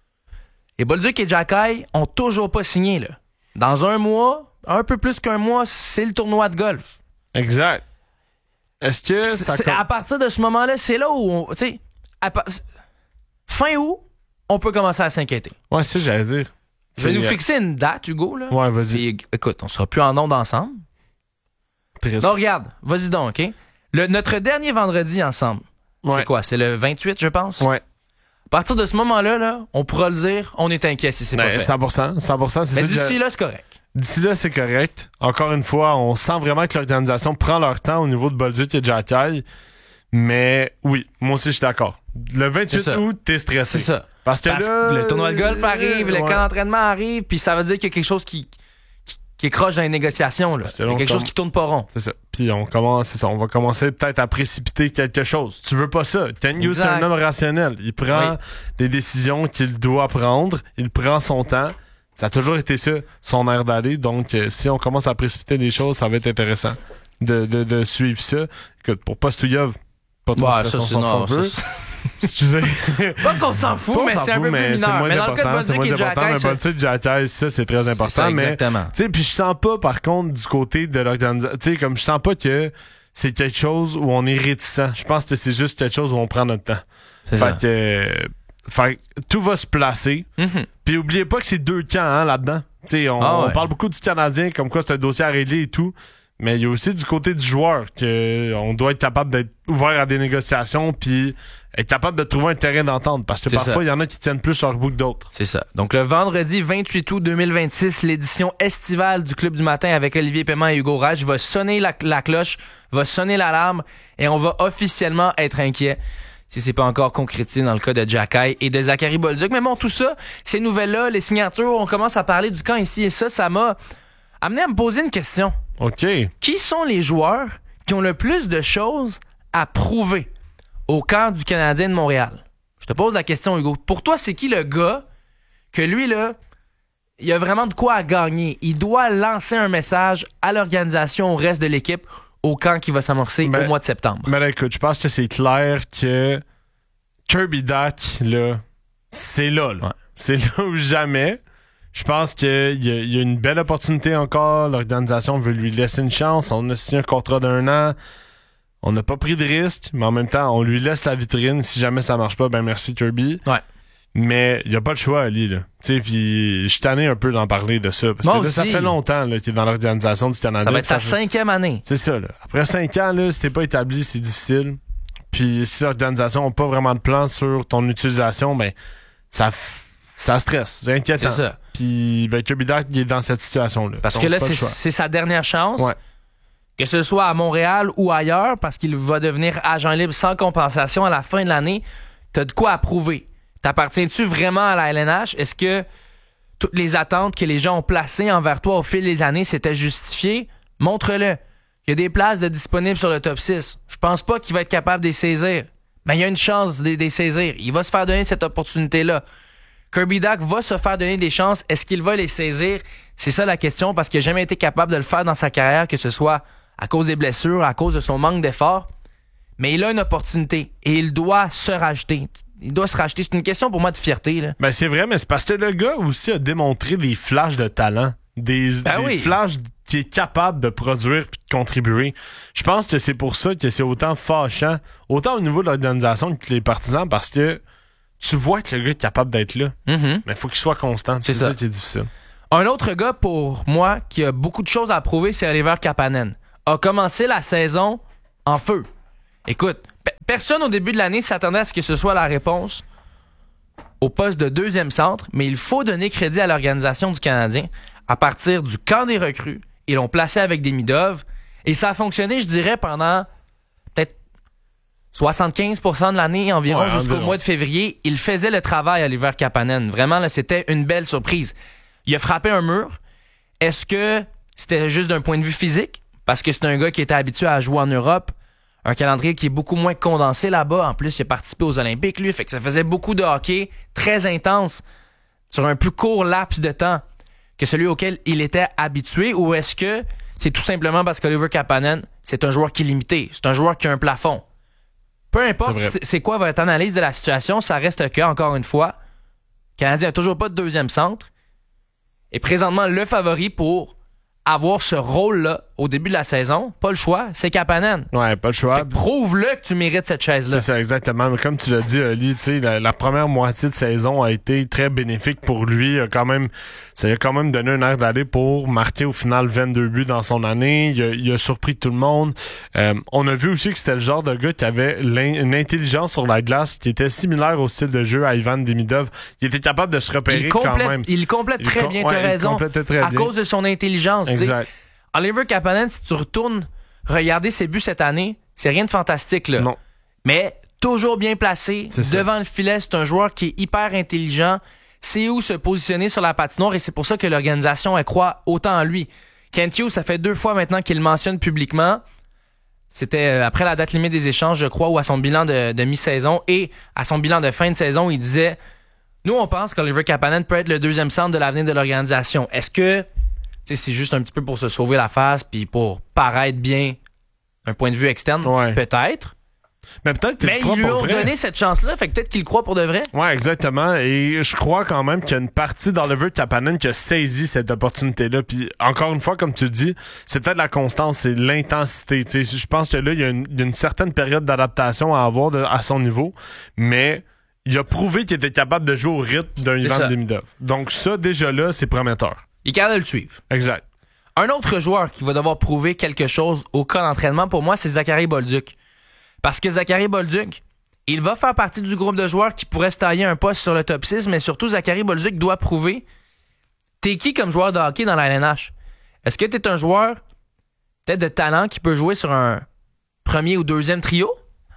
Et Bolduc et Xhekaj ont toujours pas signé, là. Dans un mois, un peu plus qu'un mois, c'est le tournoi de golf. Exact. Est-ce que ça... C'est, à partir de ce moment-là, c'est là où on... Tu sais, pa- fin août, on peut commencer à s'inquiéter. Ouais, c'est ça, j'allais dire. Je vais c'est... nous fixer une date, Hugo, là. Ouais, vas-y. Et, écoute, on sera plus en ondes ensemble. Triste. Non, regarde, vas-y donc, OK? Le, notre dernier vendredi ensemble, ouais. c'est quoi? C'est le vingt-huit, je pense? Ouais. À partir de ce moment-là, là, on pourra le dire, on est inquiet si c'est ben, pas fait. cent pour cent, cent pour cent, c'est Mais ça. d'ici là, c'est correct. D'ici là, c'est correct. Encore une fois, on sent vraiment que l'organisation prend leur temps au niveau de Bolduc et Xhekaj. Mais oui, moi aussi, je suis d'accord. Le vingt-huit août, t'es stressé. C'est ça. Parce que Parce là, que le tournoi de golf arrive, le ouais. camp d'entraînement arrive, puis ça veut dire qu'il y a quelque chose qui, qui, qui est croche dans les négociations. Là. Il y a quelque chose qui tourne pas rond. C'est ça. Puis on commence, c'est ça. On va commencer peut-être à précipiter quelque chose. Tu veux pas ça. Ken Hughes, c'est un homme rationnel. Il prend oui. les décisions qu'il doit prendre. Il prend son temps. Ça a toujours été ça, son air d'aller. Donc, euh, si on commence à précipiter les choses, ça va être intéressant de, de, de suivre ça. Écoute, pour Postouillev, pas trop ouais, stressant, ça, c'est on non, s'en fout. ça, Excusez. Pas qu'on s'en fout, pas mais s'en c'est un fout, peu mais plus mineur. c'est moins mais dans le cas de important, c'est moins Bolduc et important. Mais Xhekaj, Bolduc et Xhekaj, ça, c'est très important. ça, mais, exactement. tu sais, puis je sens pas, par contre, du côté de l'organisation, tu sais, comme je sens pas que c'est quelque chose où on est réticent. Je pense que c'est juste quelque chose où on prend notre temps. C'est fait ça. que, euh, fait que tout va se placer. Mm-hmm. Puis oubliez pas que c'est deux camps, hein, là-dedans. Tu sais, on, ah ouais. on parle beaucoup du Canadien, comme quoi c'est un dossier à régler et tout. Mais il y a aussi du côté du joueur que on doit être capable d'être ouvert à des négociations puis être capable de trouver un terrain d'entente parce que c'est parfois ça. il y en a qui tiennent plus leur bout que d'autres. C'est ça. Donc le vendredi vingt-huit août deux mille vingt-six, l'édition estivale du Club du matin avec Olivier Paiement et Hugo Rage va sonner la, la cloche, va sonner l'alarme et on va officiellement être inquiet si c'est pas encore concrétisé dans le cas de Xhekaj et de Zachary Bolduc. Mais bon, tout ça, ces nouvelles-là, les signatures, on commence à parler du camp ici et ça, ça m'a amené à me poser une question. OK. Qui sont les joueurs qui ont le plus de choses à prouver au camp du Canadien de Montréal? Je te pose la question, Hugo. Pour toi, c'est qui le gars que lui, là, il a vraiment de quoi à gagner? Il doit lancer un message à l'organisation, au reste de l'équipe, au camp qui va s'amorcer ben, au mois de septembre. Ben là, écoute, je pense que c'est clair que Kirby Dach, là, c'est là, là. Ouais. C'est là ou jamais. Je pense qu'il y, y a une belle opportunité encore. L'organisation veut lui laisser une chance. On a signé un contrat d'un an. On n'a pas pris de risque, mais en même temps, on lui laisse la vitrine. Si jamais ça marche pas, ben merci Kirby. Ouais. Mais il n'y a pas de choix, Ali, là. Tu sais, puis je suis tanné un peu d'en parler de ça. Parce Moi que là, aussi. ça fait longtemps là, qu'il est dans l'organisation du Canada. Ça va être sa fait... cinquième année. C'est ça, là. Après cinq ans, là, si t'es pas établi, c'est difficile. Puis si l'organisation n'a pas vraiment de plan sur ton utilisation, ben ça f... ça stresse. C'est inquiétant. C'est ça. Puis ben, Kirby Dach, il est dans cette situation-là. Parce Donc, que là, c'est, c'est sa dernière chance. Ouais. Que ce soit à Montréal ou ailleurs, parce qu'il va devenir agent libre sans compensation à la fin de l'année, t'as de quoi à prouver. T'appartiens-tu vraiment à la L N H? Est-ce que toutes les attentes que les gens ont placées envers toi au fil des années s'étaient justifiées? Montre-le. Il y a des places de disponibles sur le top six. Je pense pas qu'il va être capable de les saisir. Mais il y a une chance de les saisir. Il va se faire donner cette opportunité-là. Kirby Dach va se faire donner des chances. Est-ce qu'il va les saisir? C'est ça la question, parce qu'il n'a jamais été capable de le faire dans sa carrière, que ce soit à cause des blessures, à cause de son manque d'effort. mais il a une opportunité et il doit se racheter. Il doit se racheter. C'est une question pour moi de fierté. Là. Ben c'est vrai, mais c'est parce que le gars aussi a démontré des flashs de talent. Des, ben des oui. flashs qui est capable de produire puis de contribuer. Je pense que c'est pour ça que c'est autant fâchant, autant au niveau de l'organisation que les partisans, parce que tu vois que le gars est capable d'être là. Mm-hmm. Mais il faut qu'il soit constant. C'est, c'est ça. ça qui est difficile. Un autre gars, pour moi, qui a beaucoup de choses à prouver, c'est Oliver Kapanen. A commencé la saison en feu. Écoute, pe- personne au début de l'année s'attendait à ce que ce soit la réponse au poste de deuxième centre, mais il faut donner crédit à l'organisation du Canadien. À partir du camp des recrues, ils l'ont placé avec Demidov, et ça a fonctionné, je dirais, pendant peut-être soixante-quinze pour cent de l'année environ, ouais, jusqu'au environ. mois de février. Il faisait le travail, Oliver Kapanen. Vraiment, là, c'était une belle surprise. Il a frappé un mur. Est-ce que c'était juste d'un point de vue physique? Parce que c'est un gars qui était habitué à jouer en Europe. Un calendrier qui est beaucoup moins condensé là-bas. En plus, il a participé aux Olympiques, lui. Fait que ça faisait beaucoup de hockey très intense sur un plus court laps de temps que celui auquel il était habitué. Ou est-ce que c'est tout simplement parce qu'Oliver Kapanen, c'est un joueur qui est limité. C'est un joueur qui a un plafond. Peu importe c'est, c'est, c'est quoi votre analyse de la situation, ça reste que, encore une fois, le Canadien n'a toujours pas de deuxième centre. Et présentement, le favori pour avoir ce rôle-là au début de la saison, pas le choix, c'est Kapanen. Ouais, pas le choix. Fait que prouve-le que tu mérites cette chaise-là. C'est ça, exactement. Mais comme tu l'as dit, Oli, tu sais, la, la première moitié de saison a été très bénéfique pour lui. Il a quand même, ça lui a quand même donné un air d'aller pour marquer au final vingt-deux buts dans son année. Il a, il a surpris tout le monde. Euh, on a vu aussi que c'était le genre de gars qui avait une intelligence sur la glace qui était similaire au style de jeu à Ivan Demidov. Il était capable de se repérer il complète, quand même. Il complète Il très com- bien, ouais, tu as raison. très à bien. cause de son intelligence. Exact. T'sais. Oliver Kapanen, si tu retournes regarder ses buts cette année, c'est rien de fantastique, là. Non. Mais toujours bien placé, C'est ça. devant le filet, c'est un joueur qui est hyper intelligent, sait où se positionner sur la patinoire et c'est pour ça que l'organisation elle croit autant en lui. Kent Hughes, ça fait deux fois maintenant qu'il le mentionne publiquement. C'était après la date limite des échanges, je crois, ou à son bilan de, de mi-saison et à son bilan de fin de saison, il disait « Nous, on pense qu'Oliver Kapanen peut être le deuxième centre de l'avenir de l'organisation. Est-ce que t'sais, c'est juste un petit peu pour se sauver la face puis pour paraître bien d'un point de vue externe? Ouais. Peut-être. Mais peut-être qu'il Mais le croit ils lui pour ont vrai. donné cette chance-là, fait que peut-être qu'il le croit pour de vrai. Ouais, exactement. Et je crois quand même qu'il y a une partie d'Oliver Kapanen qui a saisi cette opportunité-là. Puis encore une fois, comme tu dis, c'est peut-être la constance, c'est l'intensité. Tu sais, je pense que là, il y, a une, il y a une certaine période d'adaptation à avoir de, à son niveau, mais il a prouvé qu'il était capable de jouer au rythme d'un C'est Ivan ça. Demidov. Donc ça, déjà là, c'est prometteur. Il est capable de le suivre. Exact. Un autre joueur qui va devoir prouver quelque chose au cas d'entraînement, pour moi, c'est Zachary Bolduc. Parce que Zachary Bolduc, il va faire partie du groupe de joueurs qui pourrait se tailler un poste sur le top six, mais surtout, Zachary Bolduc doit prouver t'es qui comme joueur de hockey dans la L N H? Est-ce que t'es un joueur peut-être de talent qui peut jouer sur un premier ou deuxième trio?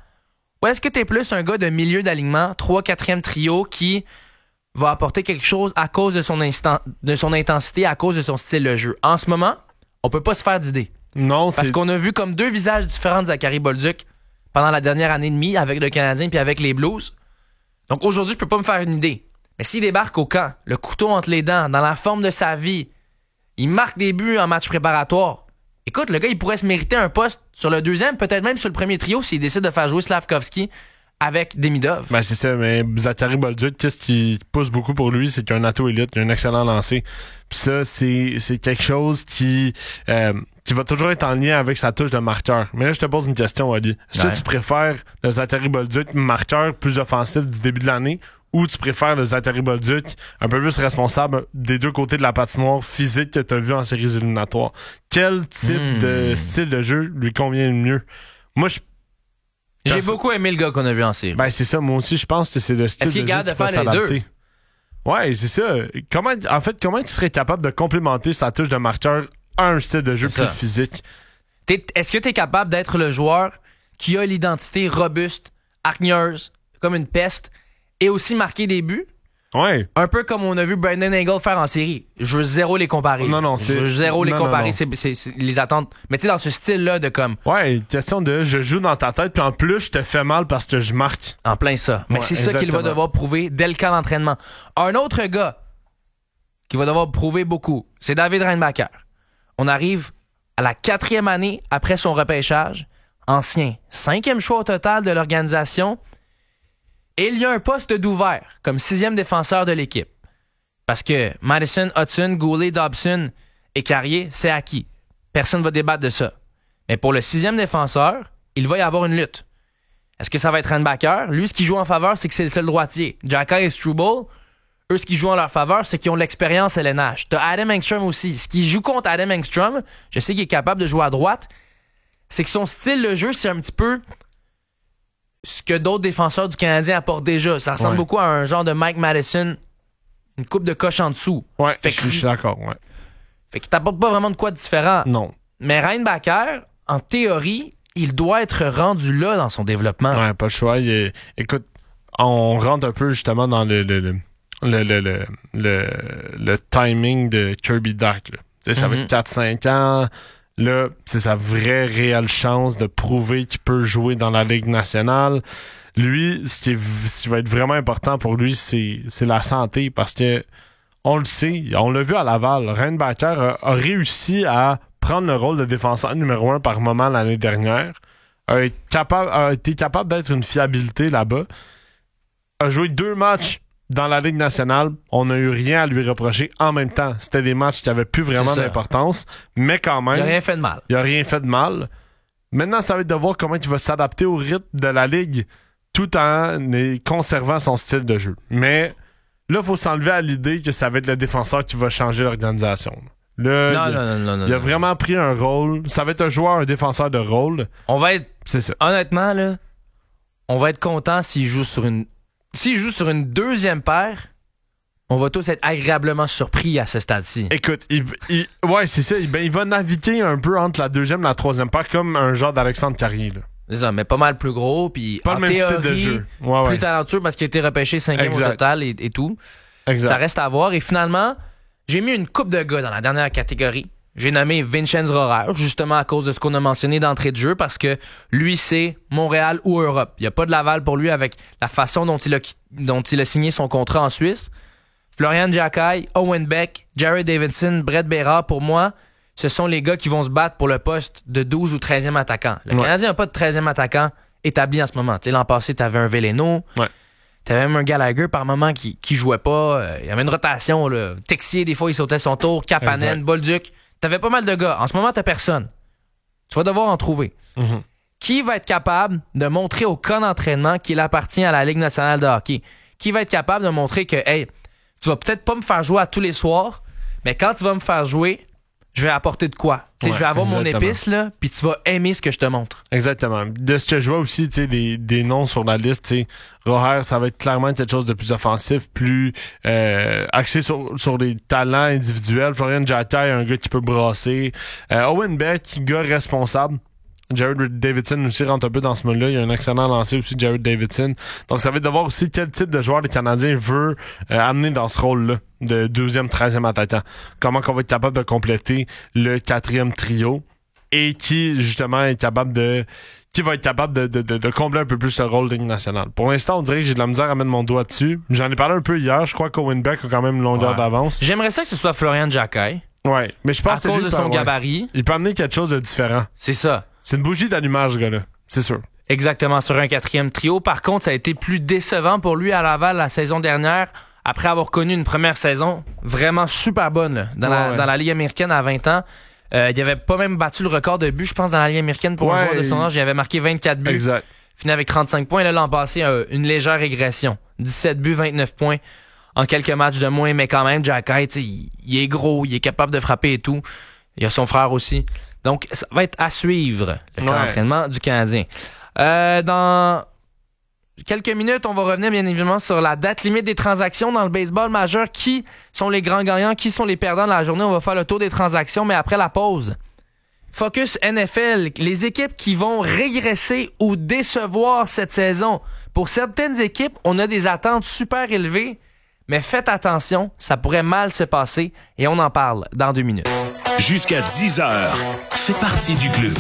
Ou est-ce que t'es plus un gars de milieu d'alignement, trois, quatrième trio qui va apporter quelque chose à cause de son, instant, de son intensité, à cause de son style de jeu? En ce moment, on peut pas se faire d'idée. Non, Parce c'est... qu'on a vu comme deux visages différents de Zachary Bolduc pendant la dernière année et demie avec le Canadien puis avec les Blues. Donc aujourd'hui, je peux pas me faire une idée. Mais s'il débarque au camp, le couteau entre les dents, dans la forme de sa vie, il marque des buts en match préparatoire. Écoute, le gars, il pourrait se mériter un poste sur le deuxième, peut-être même sur le premier trio s'il décide de faire jouer Slavkovski avec Demidov. Ben c'est ça, mais Zachary Bolduc, qu'est-ce qui pousse beaucoup pour lui, c'est qu'il a un atout élite, il a un excellent lancer. Puis ça, c'est, c'est quelque chose qui euh, qui va toujours être en lien avec sa touche de marqueur. Mais là, je te pose une question, Ali. Est-ce Ouais. que tu préfères le Zachary Bolduc marqueur plus offensif du début de l'année, ou tu préfères le Zachary Bolduc un peu plus responsable des deux côtés de la patinoire physique que tu as vu en séries éliminatoires? Quel type Hmm. de style de jeu lui convient le mieux? Moi, je J'ai Quand- beaucoup aimé le gars qu'on a vu en série. Ben, c'est ça, moi aussi, je pense que c'est le style Est-ce qu'il est de jeu capable qui de va faire les s'adapter. Ouais, c'est ça. Comment, en fait, comment tu serais capable de complémenter sa touche de marqueur à un style de jeu C'est plus ça. physique? T'es- est-ce que tu es capable d'être le joueur qui a l'identité robuste, hargneuse, comme une peste, et aussi marquer des buts? Ouais. Un peu comme on a vu Brandon Hagel faire en série. Je veux zéro les comparer. Non, non, Je c'est- veux zéro les non, non, comparer. non. C'est, c'est- c'est les attentes. Mais tu sais, dans ce style-là de comme, Ouais, question de je joue dans ta tête, puis en plus, je te fais mal parce que je marque. en plein ça. Mais Ouais, c'est ça qu'il va exactement. devoir prouver dès le camp d'entraînement. Un autre gars qui va devoir prouver beaucoup, c'est David Reinbacher. On arrive à la quatrième année après son repêchage. ancien cinquième choix au total de l'organisation. Et il y a un poste d'ouvert comme sixième défenseur de l'équipe. Parce que Madison, Hudson, Goulet, Dobson et Carrier, c'est acquis. Personne ne va débattre de ça. Mais pour le sixième défenseur, il va y avoir une lutte. Est-ce que ça va être Reinbacker? Lui, ce qui joue en faveur, c'est que c'est le seul droitier. Xhekaj et Struble, eux, ce qui joue en leur faveur, c'est qu'ils ont l'expérience L N H. T'as Adam Engstrom aussi. Ce qui joue contre Adam Engstrom, je sais qu'il est capable de jouer à droite, c'est que son style de jeu, c'est un petit peu ce que d'autres défenseurs du Canadien apportent déjà. Ça ressemble ouais. beaucoup à un genre de Mike Madison, une coupe de coche en dessous. Ouais, fait je suis d'accord, ouais. Fait qu'il t'apporte pas vraiment de quoi de différent. Non. Mais Reinbacker, en théorie, il doit être rendu là dans son développement. Ouais, pas le choix. Il est... Écoute, on rentre un peu justement dans le le, le, le, le, le, le, le timing de Kirby Dach. Là. Mm-hmm. Ça va être quatre cinq ans. Là, c'est sa vraie, réelle chance de prouver qu'il peut jouer dans la Ligue nationale. Lui, ce qui, est, ce qui va être vraiment important pour lui, c'est, c'est la santé. Parce que on le sait, on l'a vu à Laval. Reinbacker a, a réussi à prendre le rôle de défenseur numéro un par moment l'année dernière, a été capable, a été capable d'être une fiabilité là-bas, a joué deux matchs dans la Ligue nationale, on n'a eu rien à lui reprocher en même temps. C'était des matchs qui n'avaient plus vraiment d'importance, mais quand même... Il n'a rien fait de mal. Il n'a rien fait de mal. Maintenant, ça va être de voir comment il va s'adapter au rythme de la Ligue tout en conservant son style de jeu. Mais là, il faut s'enlever à l'idée que ça va être le défenseur qui va changer l'organisation. Là, non, il, non, non, non, il a non, vraiment non. pris un rôle. Ça va être un joueur, un défenseur de rôle. On va être... C'est ça. Honnêtement, là, on va être content s'il joue sur une... S'il joue sur une deuxième paire, on va tous être agréablement surpris à ce stade-ci. Écoute, il, il, ouais, c'est ça. Il, ben, il va naviguer un peu entre la deuxième et la troisième paire, comme un genre d'Alexandre Carrier. Là. C'est ça, mais pas mal plus gros. Puis pas en le même théorie, style de jeu. Ouais, ouais. Plus talentueux parce qu'il a été repêché cinquième au total et, et tout. Exact. Ça reste à voir. Et finalement, j'ai mis une coupe de gars dans la dernière catégorie. J'ai nommé Vincenz Rohrer, justement à cause de ce qu'on a mentionné d'entrée de jeu, parce que lui, c'est Montréal ou Europe. Il n'y a pas de Laval pour lui avec la façon dont il a, dont il a signé son contrat en Suisse. Florian Xhekaj, Owen Beck, Jared Davidson, Brett Bérard, pour moi, ce sont les gars qui vont se battre pour le poste de douze ou treizième attaquant. Le ouais. Canadien n'a pas de treizième attaquant établi en ce moment. T'sais, l'an passé, t'avais un Veleno. Ouais. T'avais même un Gallagher par moment qui, qui jouait pas. Il y avait une rotation. Là. Texier, des fois, il sautait son tour. Kapanen, Bolduc. T'avais pas mal de gars. En ce moment, t'as personne. Tu vas devoir en trouver. Mm-hmm. Qui va être capable de montrer au camp d'entraînement qu'il appartient à la Ligue nationale de hockey? Qui va être capable de montrer que, hey, tu vas peut-être pas me faire jouer à tous les soirs, mais quand tu vas me faire jouer, je vais apporter de quoi? Ouais, je vais avoir exactement. Mon épice, là, puis tu vas aimer ce que je te montre. Exactement. De ce que je vois aussi, tu sais, des, des noms sur la liste, tu sais, Rohrer, ça va être clairement quelque chose de plus offensif, plus euh, axé sur, sur les talents individuels. Florian Xhekaj, un gars qui peut brasser. Euh, Owen Beck, gars responsable. Jared Davidson aussi rentre un peu dans ce mode-là. Il y a un excellent lancé aussi, Jared Davidson. Donc, ça va être de voir aussi quel type de joueur les Canadiens veulent euh, amener dans ce rôle-là de deuxième, treizième attaquant. Comment qu'on va être capable de compléter le quatrième trio et qui, justement, est capable de... qui va être capable de, de, de, de combler un peu plus le rôle de Ligue nationale. Pour l'instant, on dirait que j'ai de la misère à mettre mon doigt dessus. J'en ai parlé un peu hier. Je crois qu'Owen Beck a quand même une longueur ouais. d'avance. J'aimerais ça que ce soit Florian Xhekaj. Ouais, mais je pense à que cause lui, de son ouais. gabarit. Il peut amener quelque chose de différent. C'est ça. C'est une bougie d'allumage, ce gars-là. C'est sûr. Exactement, sur un quatrième trio. Par contre, ça a été plus décevant pour lui à Laval la saison dernière, après avoir connu une première saison vraiment super bonne là, dans, ouais, la, ouais. dans la Ligue américaine à vingt ans. Euh, il avait pas même battu le record de buts, je pense, dans la Ligue américaine pour ouais, un joueur de son âge. Il avait marqué vingt-quatre buts. Exact. Fini avec trente-cinq points. Là, l'an passé, euh, une légère régression. dix-sept buts, vingt-neuf points en quelques matchs de moins. Mais quand même, Xhekaj, il, il est gros, il est capable de frapper et tout. Il y a son frère aussi. Donc, ça va être à suivre, le camp ouais. d'entraînement du Canadien. Euh, dans quelques minutes, on va revenir bien évidemment sur la date limite des transactions dans le baseball majeur. Qui sont les grands gagnants? Qui sont les perdants de la journée? On va faire le tour des transactions, mais après la pause. Focus N F L, les équipes qui vont régresser ou décevoir cette saison. Pour certaines équipes, on a des attentes super élevées, mais faites attention, ça pourrait mal se passer et on en parle dans deux minutes. Jusqu'à dix heures, fais partie du club.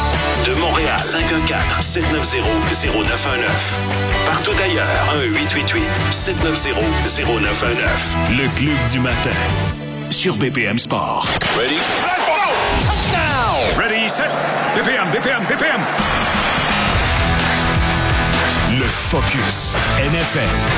De Montréal, cinq un quatre, sept neuf zéro, zéro neuf un neuf. Partout ailleurs, un huit huit huit, sept neuf zéro, zéro neuf un neuf. Le club du matin, sur B P M Sport. Ready? Let's go! Touchdown! Ready, set, B P M, B P M, B P M. Focus N F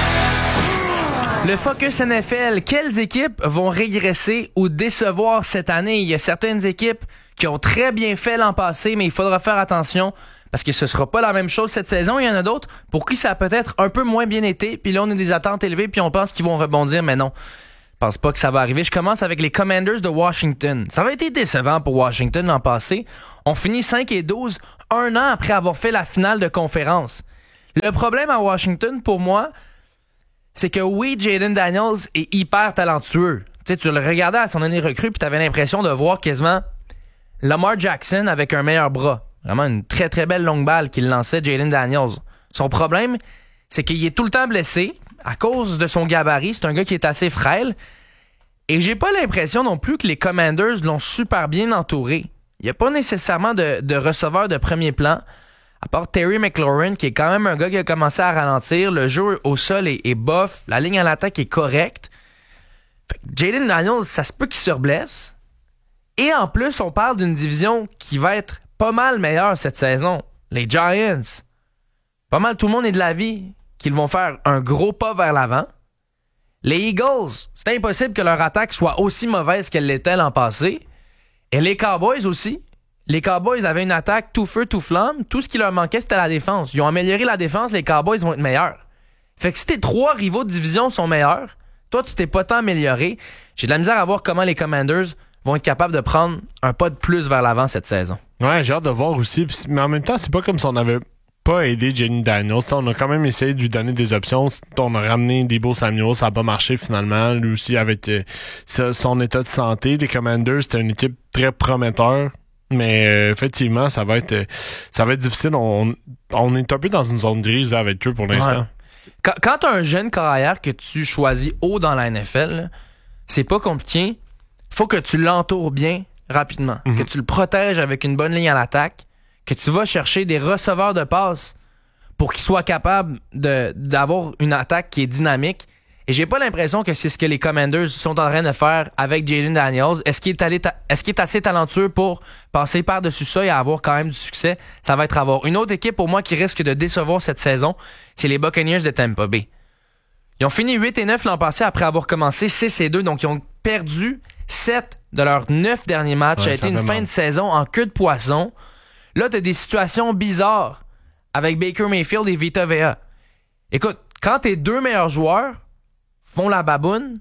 L. Le Focus N F L, quelles équipes vont régresser ou décevoir cette année? Il y a certaines équipes qui ont très bien fait l'an passé, mais il faudra faire attention parce que ce sera pas la même chose cette saison. Il y en a d'autres pour qui ça a peut-être un peu moins bien été, puis là on a des attentes élevées, puis on pense qu'ils vont rebondir, mais non. Je pense pas que ça va arriver. Je commence avec les Commanders de Washington. Ça va être décevant pour Washington l'an passé. On finit cinq et douze, un an après avoir fait la finale de conférence. Le problème à Washington, pour moi, c'est que oui, Jayden Daniels est hyper talentueux. Tu sais, tu le regardais à son année recrue, puis t'avais l'impression de voir quasiment Lamar Jackson avec un meilleur bras. Vraiment une très très belle longue balle qu'il lançait, Jayden Daniels. Son problème, c'est qu'il est tout le temps blessé à cause de son gabarit. C'est un gars qui est assez frêle. Et j'ai pas l'impression non plus que les Commanders l'ont super bien entouré. Il n'y a pas nécessairement de, de receveur de premier plan, à part Terry McLaurin, qui est quand même un gars qui a commencé à ralentir. Le jeu au sol est, est bof. La ligne à l'attaque est correcte. Jayden Daniels, ça se peut qu'il se reblesse. Et en plus, on parle d'une division qui va être pas mal meilleure cette saison. Les Giants. Pas mal tout le monde est de l'avis qu'ils vont faire un gros pas vers l'avant. Les Eagles, c'est impossible que leur attaque soit aussi mauvaise qu'elle l'était l'an passé. Et les Cowboys aussi. Les Cowboys avaient une attaque tout feu, tout flamme. Tout ce qui leur manquait, c'était la défense. Ils ont amélioré la défense, les Cowboys vont être meilleurs. Fait que si tes trois rivaux de division sont meilleurs, toi, tu t'es pas tant amélioré. J'ai de la misère à voir comment les Commanders vont être capables de prendre un pas de plus vers l'avant cette saison. Ouais, j'ai hâte de voir aussi. Mais en même temps, c'est pas comme si on avait pas aidé Jayden Daniels. On a quand même essayé de lui donner des options. On a ramené Deebo Samuel, ça n'a pas marché finalement. Lui aussi avec euh, son état de santé. Les Commanders, c'était une équipe très prometteur. Mais euh, effectivement, ça va être euh, ça va être difficile. On, on est un peu dans une zone grise là, avec eux pour l'instant. Ouais. Quand, quand tu as un jeune carrière que tu choisis haut dans la N F L, là, c'est pas compliqué. Faut que tu l'entoures bien rapidement. Mm-hmm. Que tu le protèges avec une bonne ligne à l'attaque. Que tu vas chercher des receveurs de passe pour qu'ils soient capables de, d'avoir une attaque qui est dynamique. Et j'ai pas l'impression que c'est ce que les Commanders sont en train de faire avec Jayden Daniels. Est-ce qu'il est, allé ta- est-ce qu'il est assez talentueux pour passer par-dessus ça et avoir quand même du succès? Ça va être à voir. Une autre équipe pour moi qui risque de décevoir cette saison, c'est les Buccaneers de Tampa Bay. Ils ont fini huit et neuf l'an passé après avoir commencé six et deux, donc ils ont perdu sept de leurs neuf derniers matchs. Ouais, ça a été une fin mal. de saison en queue de poisson. Là, t'as des situations bizarres avec Baker Mayfield et Vita Vea. Écoute, quand tes deux meilleurs joueurs font la baboune,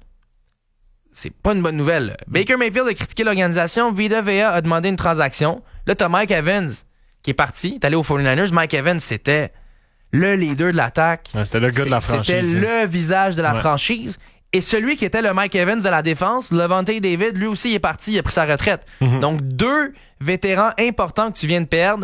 c'est pas une bonne nouvelle. Baker Mayfield a critiqué l'organisation, Vita Vea a demandé une transaction. Là, t'as Mike Evans qui est parti, t'es allé aux forty-niners. Mike Evans, c'était le leader de l'attaque. Ouais, c'était le gars de la franchise. C'était hein. le visage de la ouais. franchise. Et celui qui était le Mike Evans de la défense, Levante David, lui aussi il est parti, il a pris sa retraite. Mm-hmm. Donc deux vétérans importants que tu viens de perdre.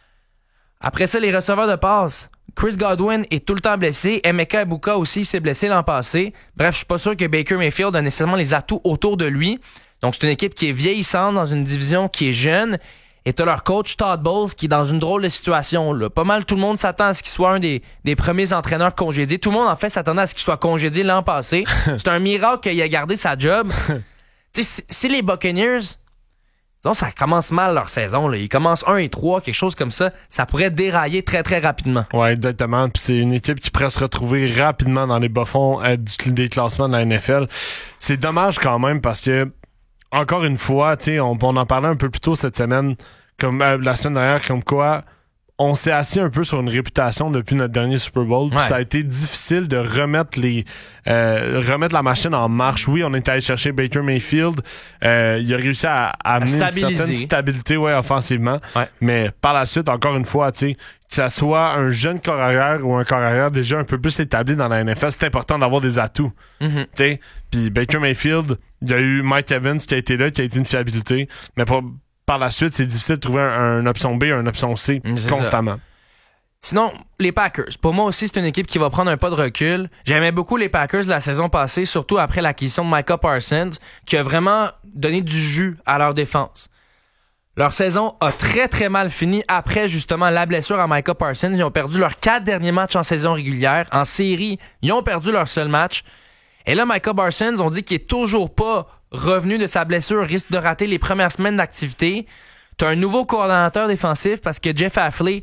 Après ça, les receveurs de passe. Chris Godwin est tout le temps blessé. Emeka Egbuka aussi s'est blessé l'an passé. Bref, je suis pas sûr que Baker Mayfield a nécessairement les atouts autour de lui. Donc c'est une équipe qui est vieillissante dans une division qui est jeune. Et t'as leur coach Todd Bowles qui est dans une drôle de situation. Là. Pas mal tout le monde s'attend à ce qu'il soit un des, des premiers entraîneurs congédiés. Tout le monde en fait s'attendait à ce qu'il soit congédié l'an passé. C'est un miracle qu'il a gardé sa job. si, si les Buccaneers, disons, ça commence mal leur saison. Là. Ils commencent un et trois, quelque chose comme ça. Ça pourrait dérailler très très rapidement. Ouais, exactement. Puis c'est une équipe qui pourrait se retrouver rapidement dans les bas-fonds euh, du, des classements de la N F L. C'est dommage quand même parce que encore une fois, tu sais, on, on en parlait un peu plus tôt cette semaine, comme euh, la semaine dernière, comme quoi on s'est assis un peu sur une réputation depuis notre dernier Super Bowl. Ouais. Ça a été difficile de remettre les euh, remettre la machine en marche. Oui, on est allé chercher Baker Mayfield. Euh, il a réussi à, à amener une certaine stabilité, ouais, offensivement. Ouais. Mais par la suite, encore une fois, tu sais, que ça soit un jeune corps arrière ou un corps arrière déjà un peu plus établi dans la N F L, c'est important d'avoir des atouts. Mm-hmm. Tu sais, puis Baker Mayfield, il y a eu Mike Evans qui a été là, qui a été une fiabilité, mais pour par la suite, c'est difficile de trouver un, un option B, un option C c'est constamment. Ça. Sinon, les Packers. Pour moi aussi, c'est une équipe qui va prendre un pas de recul. J'aimais beaucoup les Packers la saison passée, surtout après l'acquisition de Micah Parsons, qui a vraiment donné du jus à leur défense. Leur saison a très très mal fini après justement la blessure à Micah Parsons. Ils ont perdu leurs quatre derniers matchs en saison régulière. En série, ils ont perdu leur seul match. Et là, Micah Parsons, on dit qu'il est toujours pas revenu de sa blessure, risque de rater les premières semaines d'activité. T'as un nouveau coordonnateur défensif parce que Jeff Hafley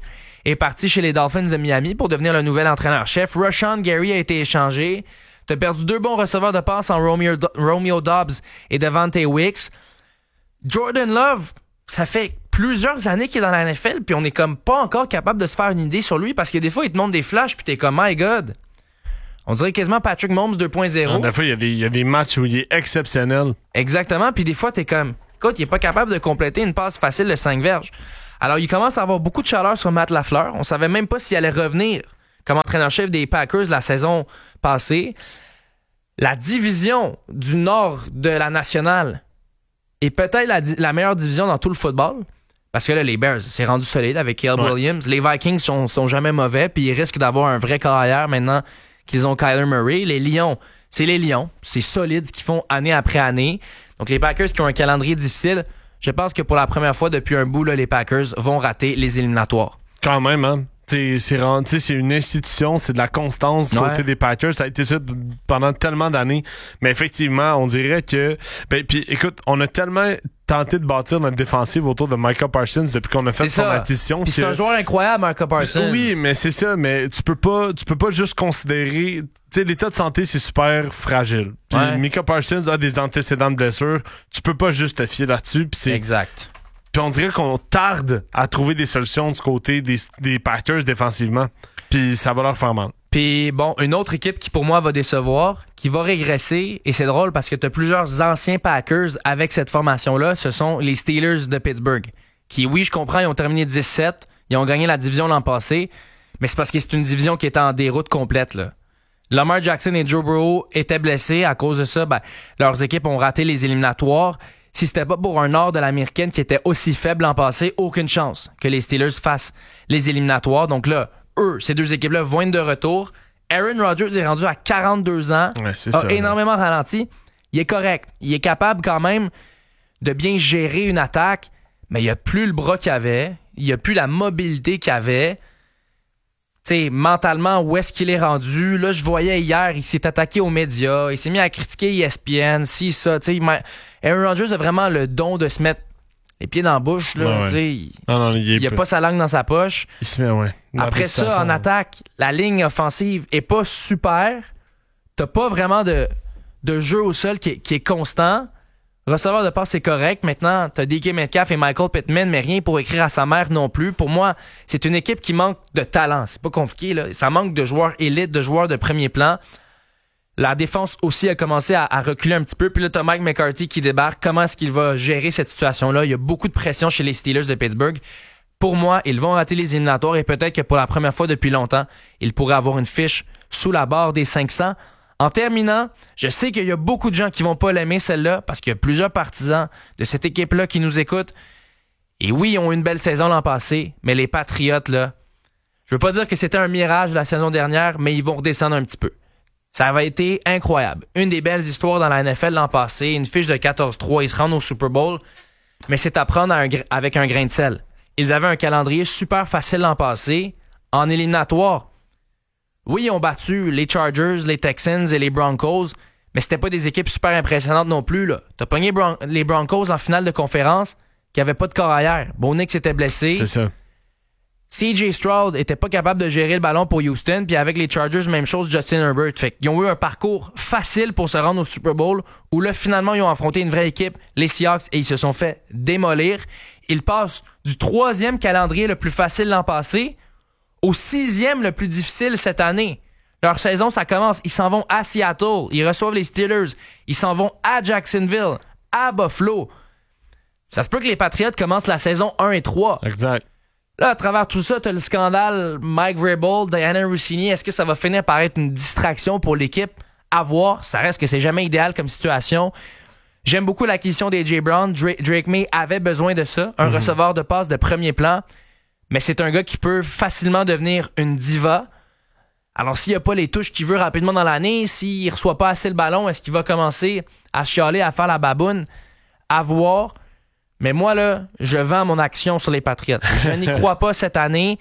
est parti chez les Dolphins de Miami pour devenir le nouvel entraîneur-chef. Rashawn Gary a été échangé. T'as perdu deux bons receveurs de passe en Romeo, Romeo Doubs et Devante Wicks. Jordan Love, ça fait plusieurs années qu'il est dans la N F L, puis on est comme pas encore capable de se faire une idée sur lui, parce que des fois, il te montre des flashs, puis t'es comme, my God. On dirait quasiment Patrick Mahomes deux point zéro. Des fois, il y, a des, il y a des matchs où il est exceptionnel. Exactement, puis des fois, t'es comme, écoute, il est pas capable de compléter une passe facile de cinq verges. Alors, il commence à avoir beaucoup de chaleur sur Matt LaFleur. On savait même pas s'il allait revenir comme entraîneur-chef des Packers la saison passée. La division du nord de la nationale est peut-être la, la meilleure division dans tout le football. Parce que là, les Bears, c'est rendu solide avec Caleb ouais. Williams. Les Vikings sont, sont jamais mauvais, puis ils risquent d'avoir un vrai carrière maintenant qu'ils ont Kyler Murray. Les Lions, c'est les Lions. C'est solide ce qu'ils font année après année. Donc, les Packers qui ont un calendrier difficile, je pense que pour la première fois depuis un bout, là, les Packers vont rater les éliminatoires. Quand même, hein? T'sais, c'est, t'sais, c'est une institution, c'est de la constance du ouais. côté des Packers. Ça a été ça pendant tellement d'années. Mais effectivement, on dirait que... Ben, puis écoute, on a tellement tenté de bâtir notre défensive autour de Micah Parsons depuis qu'on a fait c'est son ça. acquisition. Puis c'est un joueur incroyable, Micah Parsons. Oui, mais c'est ça. Mais tu peux pas, tu peux pas juste considérer... Tu sais, l'état de santé, c'est super fragile. Puis ouais. Micah Parsons a des antécédents de blessures. Tu peux pas juste te fier là-dessus. Puis c'est... Exact. Puis on dirait qu'on tarde à trouver des solutions du côté des, des Packers défensivement. Puis ça va leur faire mal. Puis bon, une autre équipe qui pour moi va décevoir, qui va régresser, et c'est drôle parce que tu as plusieurs anciens Packers avec cette formation-là, ce sont les Steelers de Pittsburgh. Qui, oui, je comprends, ils ont terminé dix-sept, ils ont gagné la division l'an passé, mais c'est parce que c'est une division qui est en déroute complète, là. Lamar Jackson et Joe Burrow étaient blessés. À cause de ça, ben, leurs équipes ont raté les éliminatoires. Si c'était pas pour un nord de l'américaine qui était aussi faible l'an passé, aucune chance que les Steelers fassent les éliminatoires. Donc là, eux, ces deux équipes-là vont être de retour. Aaron Rodgers est rendu à quarante-deux ans, ouais, c'est a ça, énormément ouais. ralenti. Il est correct. Il est capable quand même de bien gérer une attaque, mais il a plus le bras qu'il avait. Il a plus la mobilité qu'il avait. Tu sais, mentalement, où est-ce qu'il est rendu? Là, je voyais hier, il s'est attaqué aux médias, il s'est mis à critiquer E S P N, si, ça, tu sais. Aaron Rodgers a vraiment le don de se mettre les pieds dans la bouche, là, ouais, tu sais. Ouais. Non, non, il, il a pas sa langue dans sa poche. Il se met, ouais. Après ça, en attaque, la ligne offensive est pas super. T'as pas vraiment de, de jeu au sol qui est, qui est constant. Receveur de passe, c'est correct. Maintenant, t'as D K Metcalf et Michael Pittman, mais rien pour écrire à sa mère non plus. Pour moi, c'est une équipe qui manque de talent. C'est pas compliqué, là. Ça manque de joueurs élites, de joueurs de premier plan. La défense aussi a commencé à, à reculer un petit peu. Puis là, t'as Mike McCarthy qui débarque. Comment est-ce qu'il va gérer cette situation-là? Il y a beaucoup de pression chez les Steelers de Pittsburgh. Pour moi, ils vont rater les éliminatoires et peut-être que pour la première fois depuis longtemps, ils pourraient avoir une fiche sous la barre des cinq cents. En terminant, je sais qu'il y a beaucoup de gens qui vont pas l'aimer, celle-là, parce qu'il y a plusieurs partisans de cette équipe-là qui nous écoutent. Et oui, ils ont eu une belle saison l'an passé, mais les Patriotes, là, je veux pas dire que c'était un mirage la saison dernière, mais ils vont redescendre un petit peu. Ça avait été incroyable. Une des belles histoires dans la N F L l'an passé, une fiche de quatorze trois, ils se rendent au Super Bowl, mais c'est à prendre un, avec un grain de sel. Ils avaient un calendrier super facile l'an passé, en éliminatoire. Oui, ils ont battu les Chargers, les Texans et les Broncos, mais c'était pas des équipes super impressionnantes non plus, là. T'as pogné Bron- les Broncos en finale de conférence qui avaient pas de corps arrière. Bo Nix était blessé. C'est ça. C J Stroud était pas capable de gérer le ballon pour Houston, puis avec les Chargers, même chose, Justin Herbert. Fait qu'ils ont eu un parcours facile pour se rendre au Super Bowl, où là, finalement, ils ont affronté une vraie équipe, les Seahawks, et ils se sont fait démolir. Ils passent du troisième calendrier le plus facile l'an passé au sixième le plus difficile cette année. Leur saison, ça commence. Ils s'en vont à Seattle. Ils reçoivent les Steelers. Ils s'en vont à Jacksonville, à Buffalo. Ça se peut que les Patriots commencent la saison un et trois. Exact. Là, à travers tout ça, t'as le scandale Mike Vrabel, Diana Rossini. Est-ce que ça va finir par être une distraction pour l'équipe? À voir. Ça reste que c'est jamais idéal comme situation. J'aime beaucoup l'acquisition d'A J Brown. Drake, Drake May avait besoin de ça. Un mm-hmm. receveur de passe de premier plan. Mais c'est un gars qui peut facilement devenir une diva. Alors, s'il n'y a pas les touches qu'il veut rapidement dans l'année, s'il ne reçoit pas assez le ballon, est-ce qu'il va commencer à chialer, à faire la baboune? À voir. Mais moi, là, je vends mon action sur les Patriots. Je n'y crois pas cette année.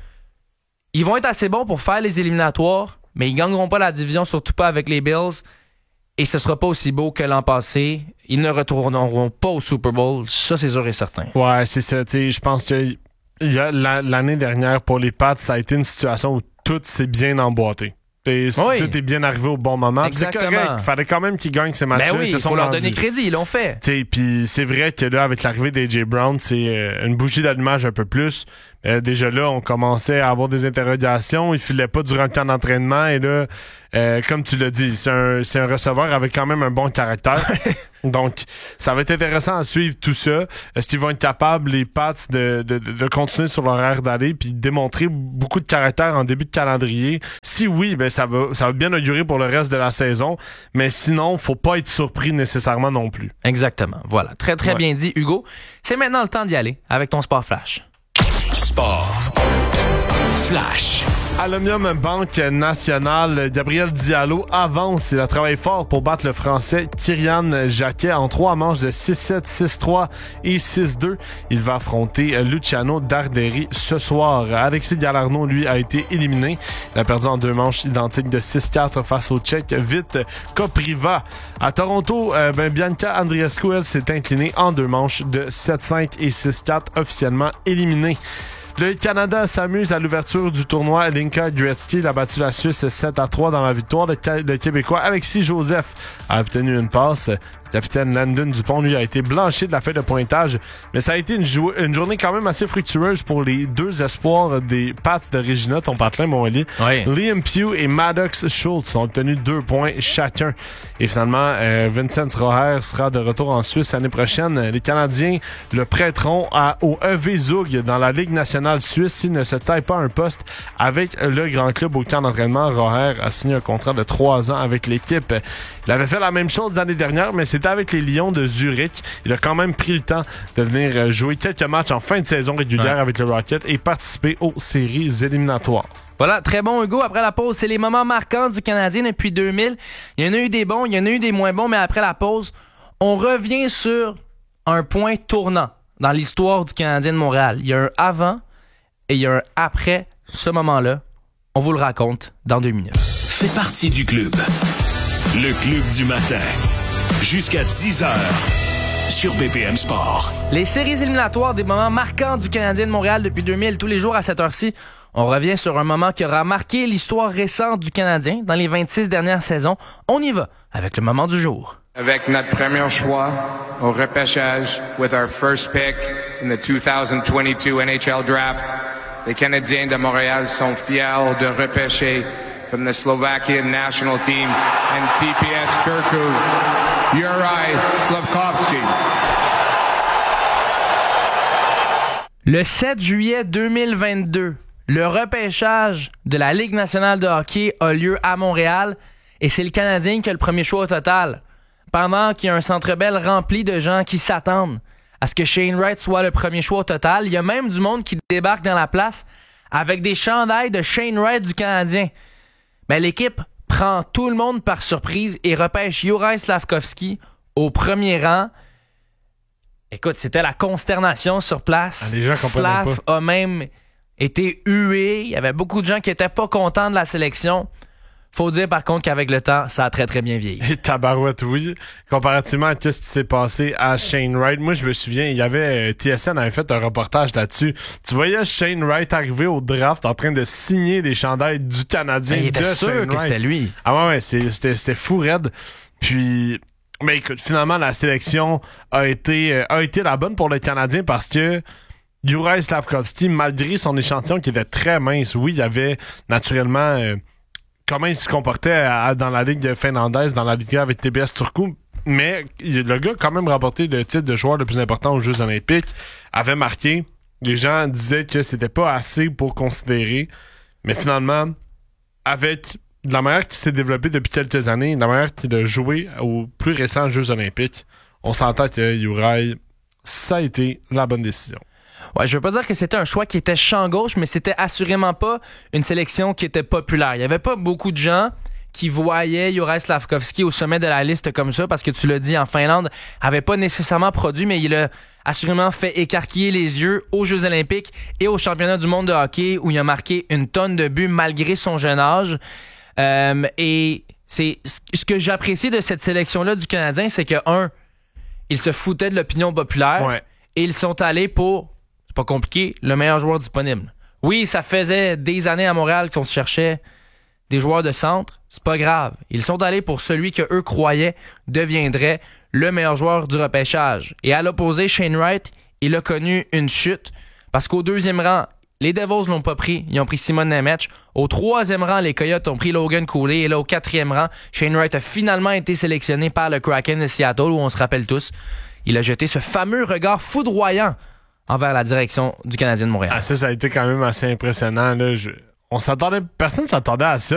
Ils vont être assez bons pour faire les éliminatoires, mais ils ne gagneront pas la division, surtout pas avec les Bills. Et ce sera pas aussi beau que l'an passé. Ils ne retourneront pas au Super Bowl. Ça, c'est sûr et certain. Ouais, c'est ça. Tu sais, je pense que il y a la, l'année dernière, pour les Pats, ça a été une situation où tout s'est bien emboîté. Et oui. Tout est bien arrivé au bon moment. Exactement. C'est correct. Il fallait quand même qu'ils gagnent ces matchs-là. Ben oui, il faut leur donner crédit. Ils l'ont fait. Puis c'est vrai que là, avec l'arrivée d'A J Brown, c'est euh, une bougie d'allumage un peu plus. Euh, déjà là, on commençait à avoir des interrogations. Il filait pas durant le camp d'entraînement. Et là, euh, comme tu l'as dit, c'est un, c'est un receveur avec quand même un bon caractère. Donc, ça va être intéressant à suivre tout ça. Est-ce qu'ils vont être capables, les Pats, de, de, de continuer sur leur air d'aller puis démontrer beaucoup de caractère en début de calendrier? Si oui, ben ça va, ça va bien augurer pour le reste de la saison. Mais sinon, faut pas être surpris nécessairement non plus. Exactement. Voilà. Très, très ouais. bien dit, Hugo. C'est maintenant le temps d'y aller avec ton Sport Flash. Sport Flash. À l'Omnium Banque Nationale, Gabriel Diallo avance. Il a travaillé fort pour battre le Français Kyrian Jacquet en trois manches de six sept, six trois et six deux. Il va affronter Luciano Darderi ce soir. Alexis Galarneau, lui, a été éliminé. Il a perdu en deux manches identiques de six quatre face au Tchèque Vite Kopriva. À Toronto, euh, ben, Bianca Andreescu, elle, s'est inclinée en deux manches de sept cinq et six quatre, officiellement éliminée. Le Canada s'amuse à l'ouverture du tournoi. Linka Gretzky a battu la Suisse sept à trois dans la victoire. Le, le Québécois Alexis Joseph a obtenu une passe. Le capitaine Landon Dupont, lui, a été blanchi de la feuille de pointage. Mais ça a été une, jou- une journée quand même assez fructueuse pour les deux espoirs des Pats de Regina, ton patelin, mon Ali. Oui. Liam Pugh et Maddox Schultz ont obtenu deux points chacun. Et finalement, euh, Vincent Roher sera de retour en Suisse l'année prochaine. Les Canadiens le prêteront à, au E V Zug dans la Ligue nationale suisse s'il ne se taille pas un poste avec le grand club au camp d'entraînement. Roher a signé un contrat de trois ans avec l'équipe. Il avait fait la même chose l'année dernière, mais c'était avec les Lions de Zurich. Il a quand même pris le temps de venir jouer quelques matchs en fin de saison régulière ouais. avec le Rocket et participer aux séries éliminatoires. Voilà, très bon Hugo. Après la pause, c'est les moments marquants du Canadien depuis deux mille. Il y en a eu des bons, il y en a eu des moins bons, mais après la pause, on revient sur un point tournant dans l'histoire du Canadien de Montréal. Il y a un avant et il y a un après ce moment-là. On vous le raconte dans deux minutes. Fais partie du club. Le club du matin. Jusqu'à dix heures. Sur B P M Sport. Les séries éliminatoires des moments marquants du Canadien de Montréal depuis deux mille, tous les jours à cette heure-ci. On revient sur un moment qui aura marqué l'histoire récente du Canadien dans les vingt-six dernières saisons. On y va avec le moment du jour. Avec notre premier choix au repêchage, with our first pick in the two thousand twenty-two N H L Draft, les Canadiens de Montréal sont fiers de repêcher from the Slovakian national team and T P S Turku, Juraj Slafkovský. Le sept juillet deux mille vingt-deux, le repêchage de la Ligue nationale de hockey a lieu à Montréal et c'est le Canadien qui a le premier choix au total. Pendant qu'il y a un Centre Bell rempli de gens qui s'attendent à ce que Shane Wright soit le premier choix au total, il y a même du monde qui débarque dans la place avec des chandails de Shane Wright du Canadien. Mais l'équipe prend tout le monde par surprise et repêche Juraj Slafkovský au premier rang. Écoute, c'était la consternation sur place. Ah, les gens comprenaient Slav a même été hué. Il y avait beaucoup de gens qui étaient pas contents de la sélection. Faut dire par contre qu'avec le temps, ça a très très bien vieilli. Et tabarouette, oui. Comparativement à ce qui s'est passé à Shane Wright, moi je me souviens, il y avait euh, T S N avait fait un reportage là-dessus. Tu voyais Shane Wright arriver au draft en train de signer des chandails du Canadien. Il était de sûr Shane que Wright. C'était lui. Ah ouais, ouais, c'est, c'était, c'était fou raide. Puis, ben écoute, finalement la sélection a été euh, a été la bonne pour le Canadien parce que Juraj Slafkovský, malgré son échantillon qui était très mince, oui, il y avait naturellement euh, comment il se comportait à, à, dans la Ligue finlandaise, dans la Ligue avec T B S Turku, mais il, le gars a quand même remporté le titre de joueur le plus important aux Jeux olympiques, avait marqué. Les gens disaient que c'était pas assez pour considérer, mais finalement, avec de la manière qu'il s'est développé depuis quelques années, de la manière qu'il a joué aux plus récents Jeux olympiques, on s'entend que Juraj, ça a été la bonne décision. Ouais, je veux pas dire que c'était un choix qui était champ gauche, mais c'était assurément pas une sélection qui était populaire. Il y avait pas beaucoup de gens qui voyaient Juraj Slafkovský au sommet de la liste comme ça, parce que tu l'as dit, en Finlande, avait pas nécessairement produit, mais il a assurément fait écarquiller les yeux aux Jeux olympiques et au championnat du monde de hockey, où il a marqué une tonne de buts malgré son jeune âge. Euh, et c'est ce que j'apprécie de cette sélection-là du Canadien, c'est que, un, ils se foutaient de l'opinion populaire, ouais. et ils sont allés pour C'est pas compliqué, le meilleur joueur disponible. Oui, ça faisait des années à Montréal qu'on se cherchait des joueurs de centre. C'est pas grave. Ils sont allés pour celui que eux croyaient deviendrait le meilleur joueur du repêchage. Et à l'opposé, Shane Wright, il a connu une chute parce qu'au deuxième rang, les Devils l'ont pas pris. Ils ont pris Simon Nemec. Au troisième rang, les Coyotes ont pris Logan Cooley. Et là, au quatrième rang, Shane Wright a finalement été sélectionné par le Kraken de Seattle, où on se rappelle tous, il a jeté ce fameux regard foudroyant envers la direction du Canadien de Montréal. Ah, ça, ça a été quand même assez impressionnant. Là. Je... On s'attendait, personne ne s'attendait à ça.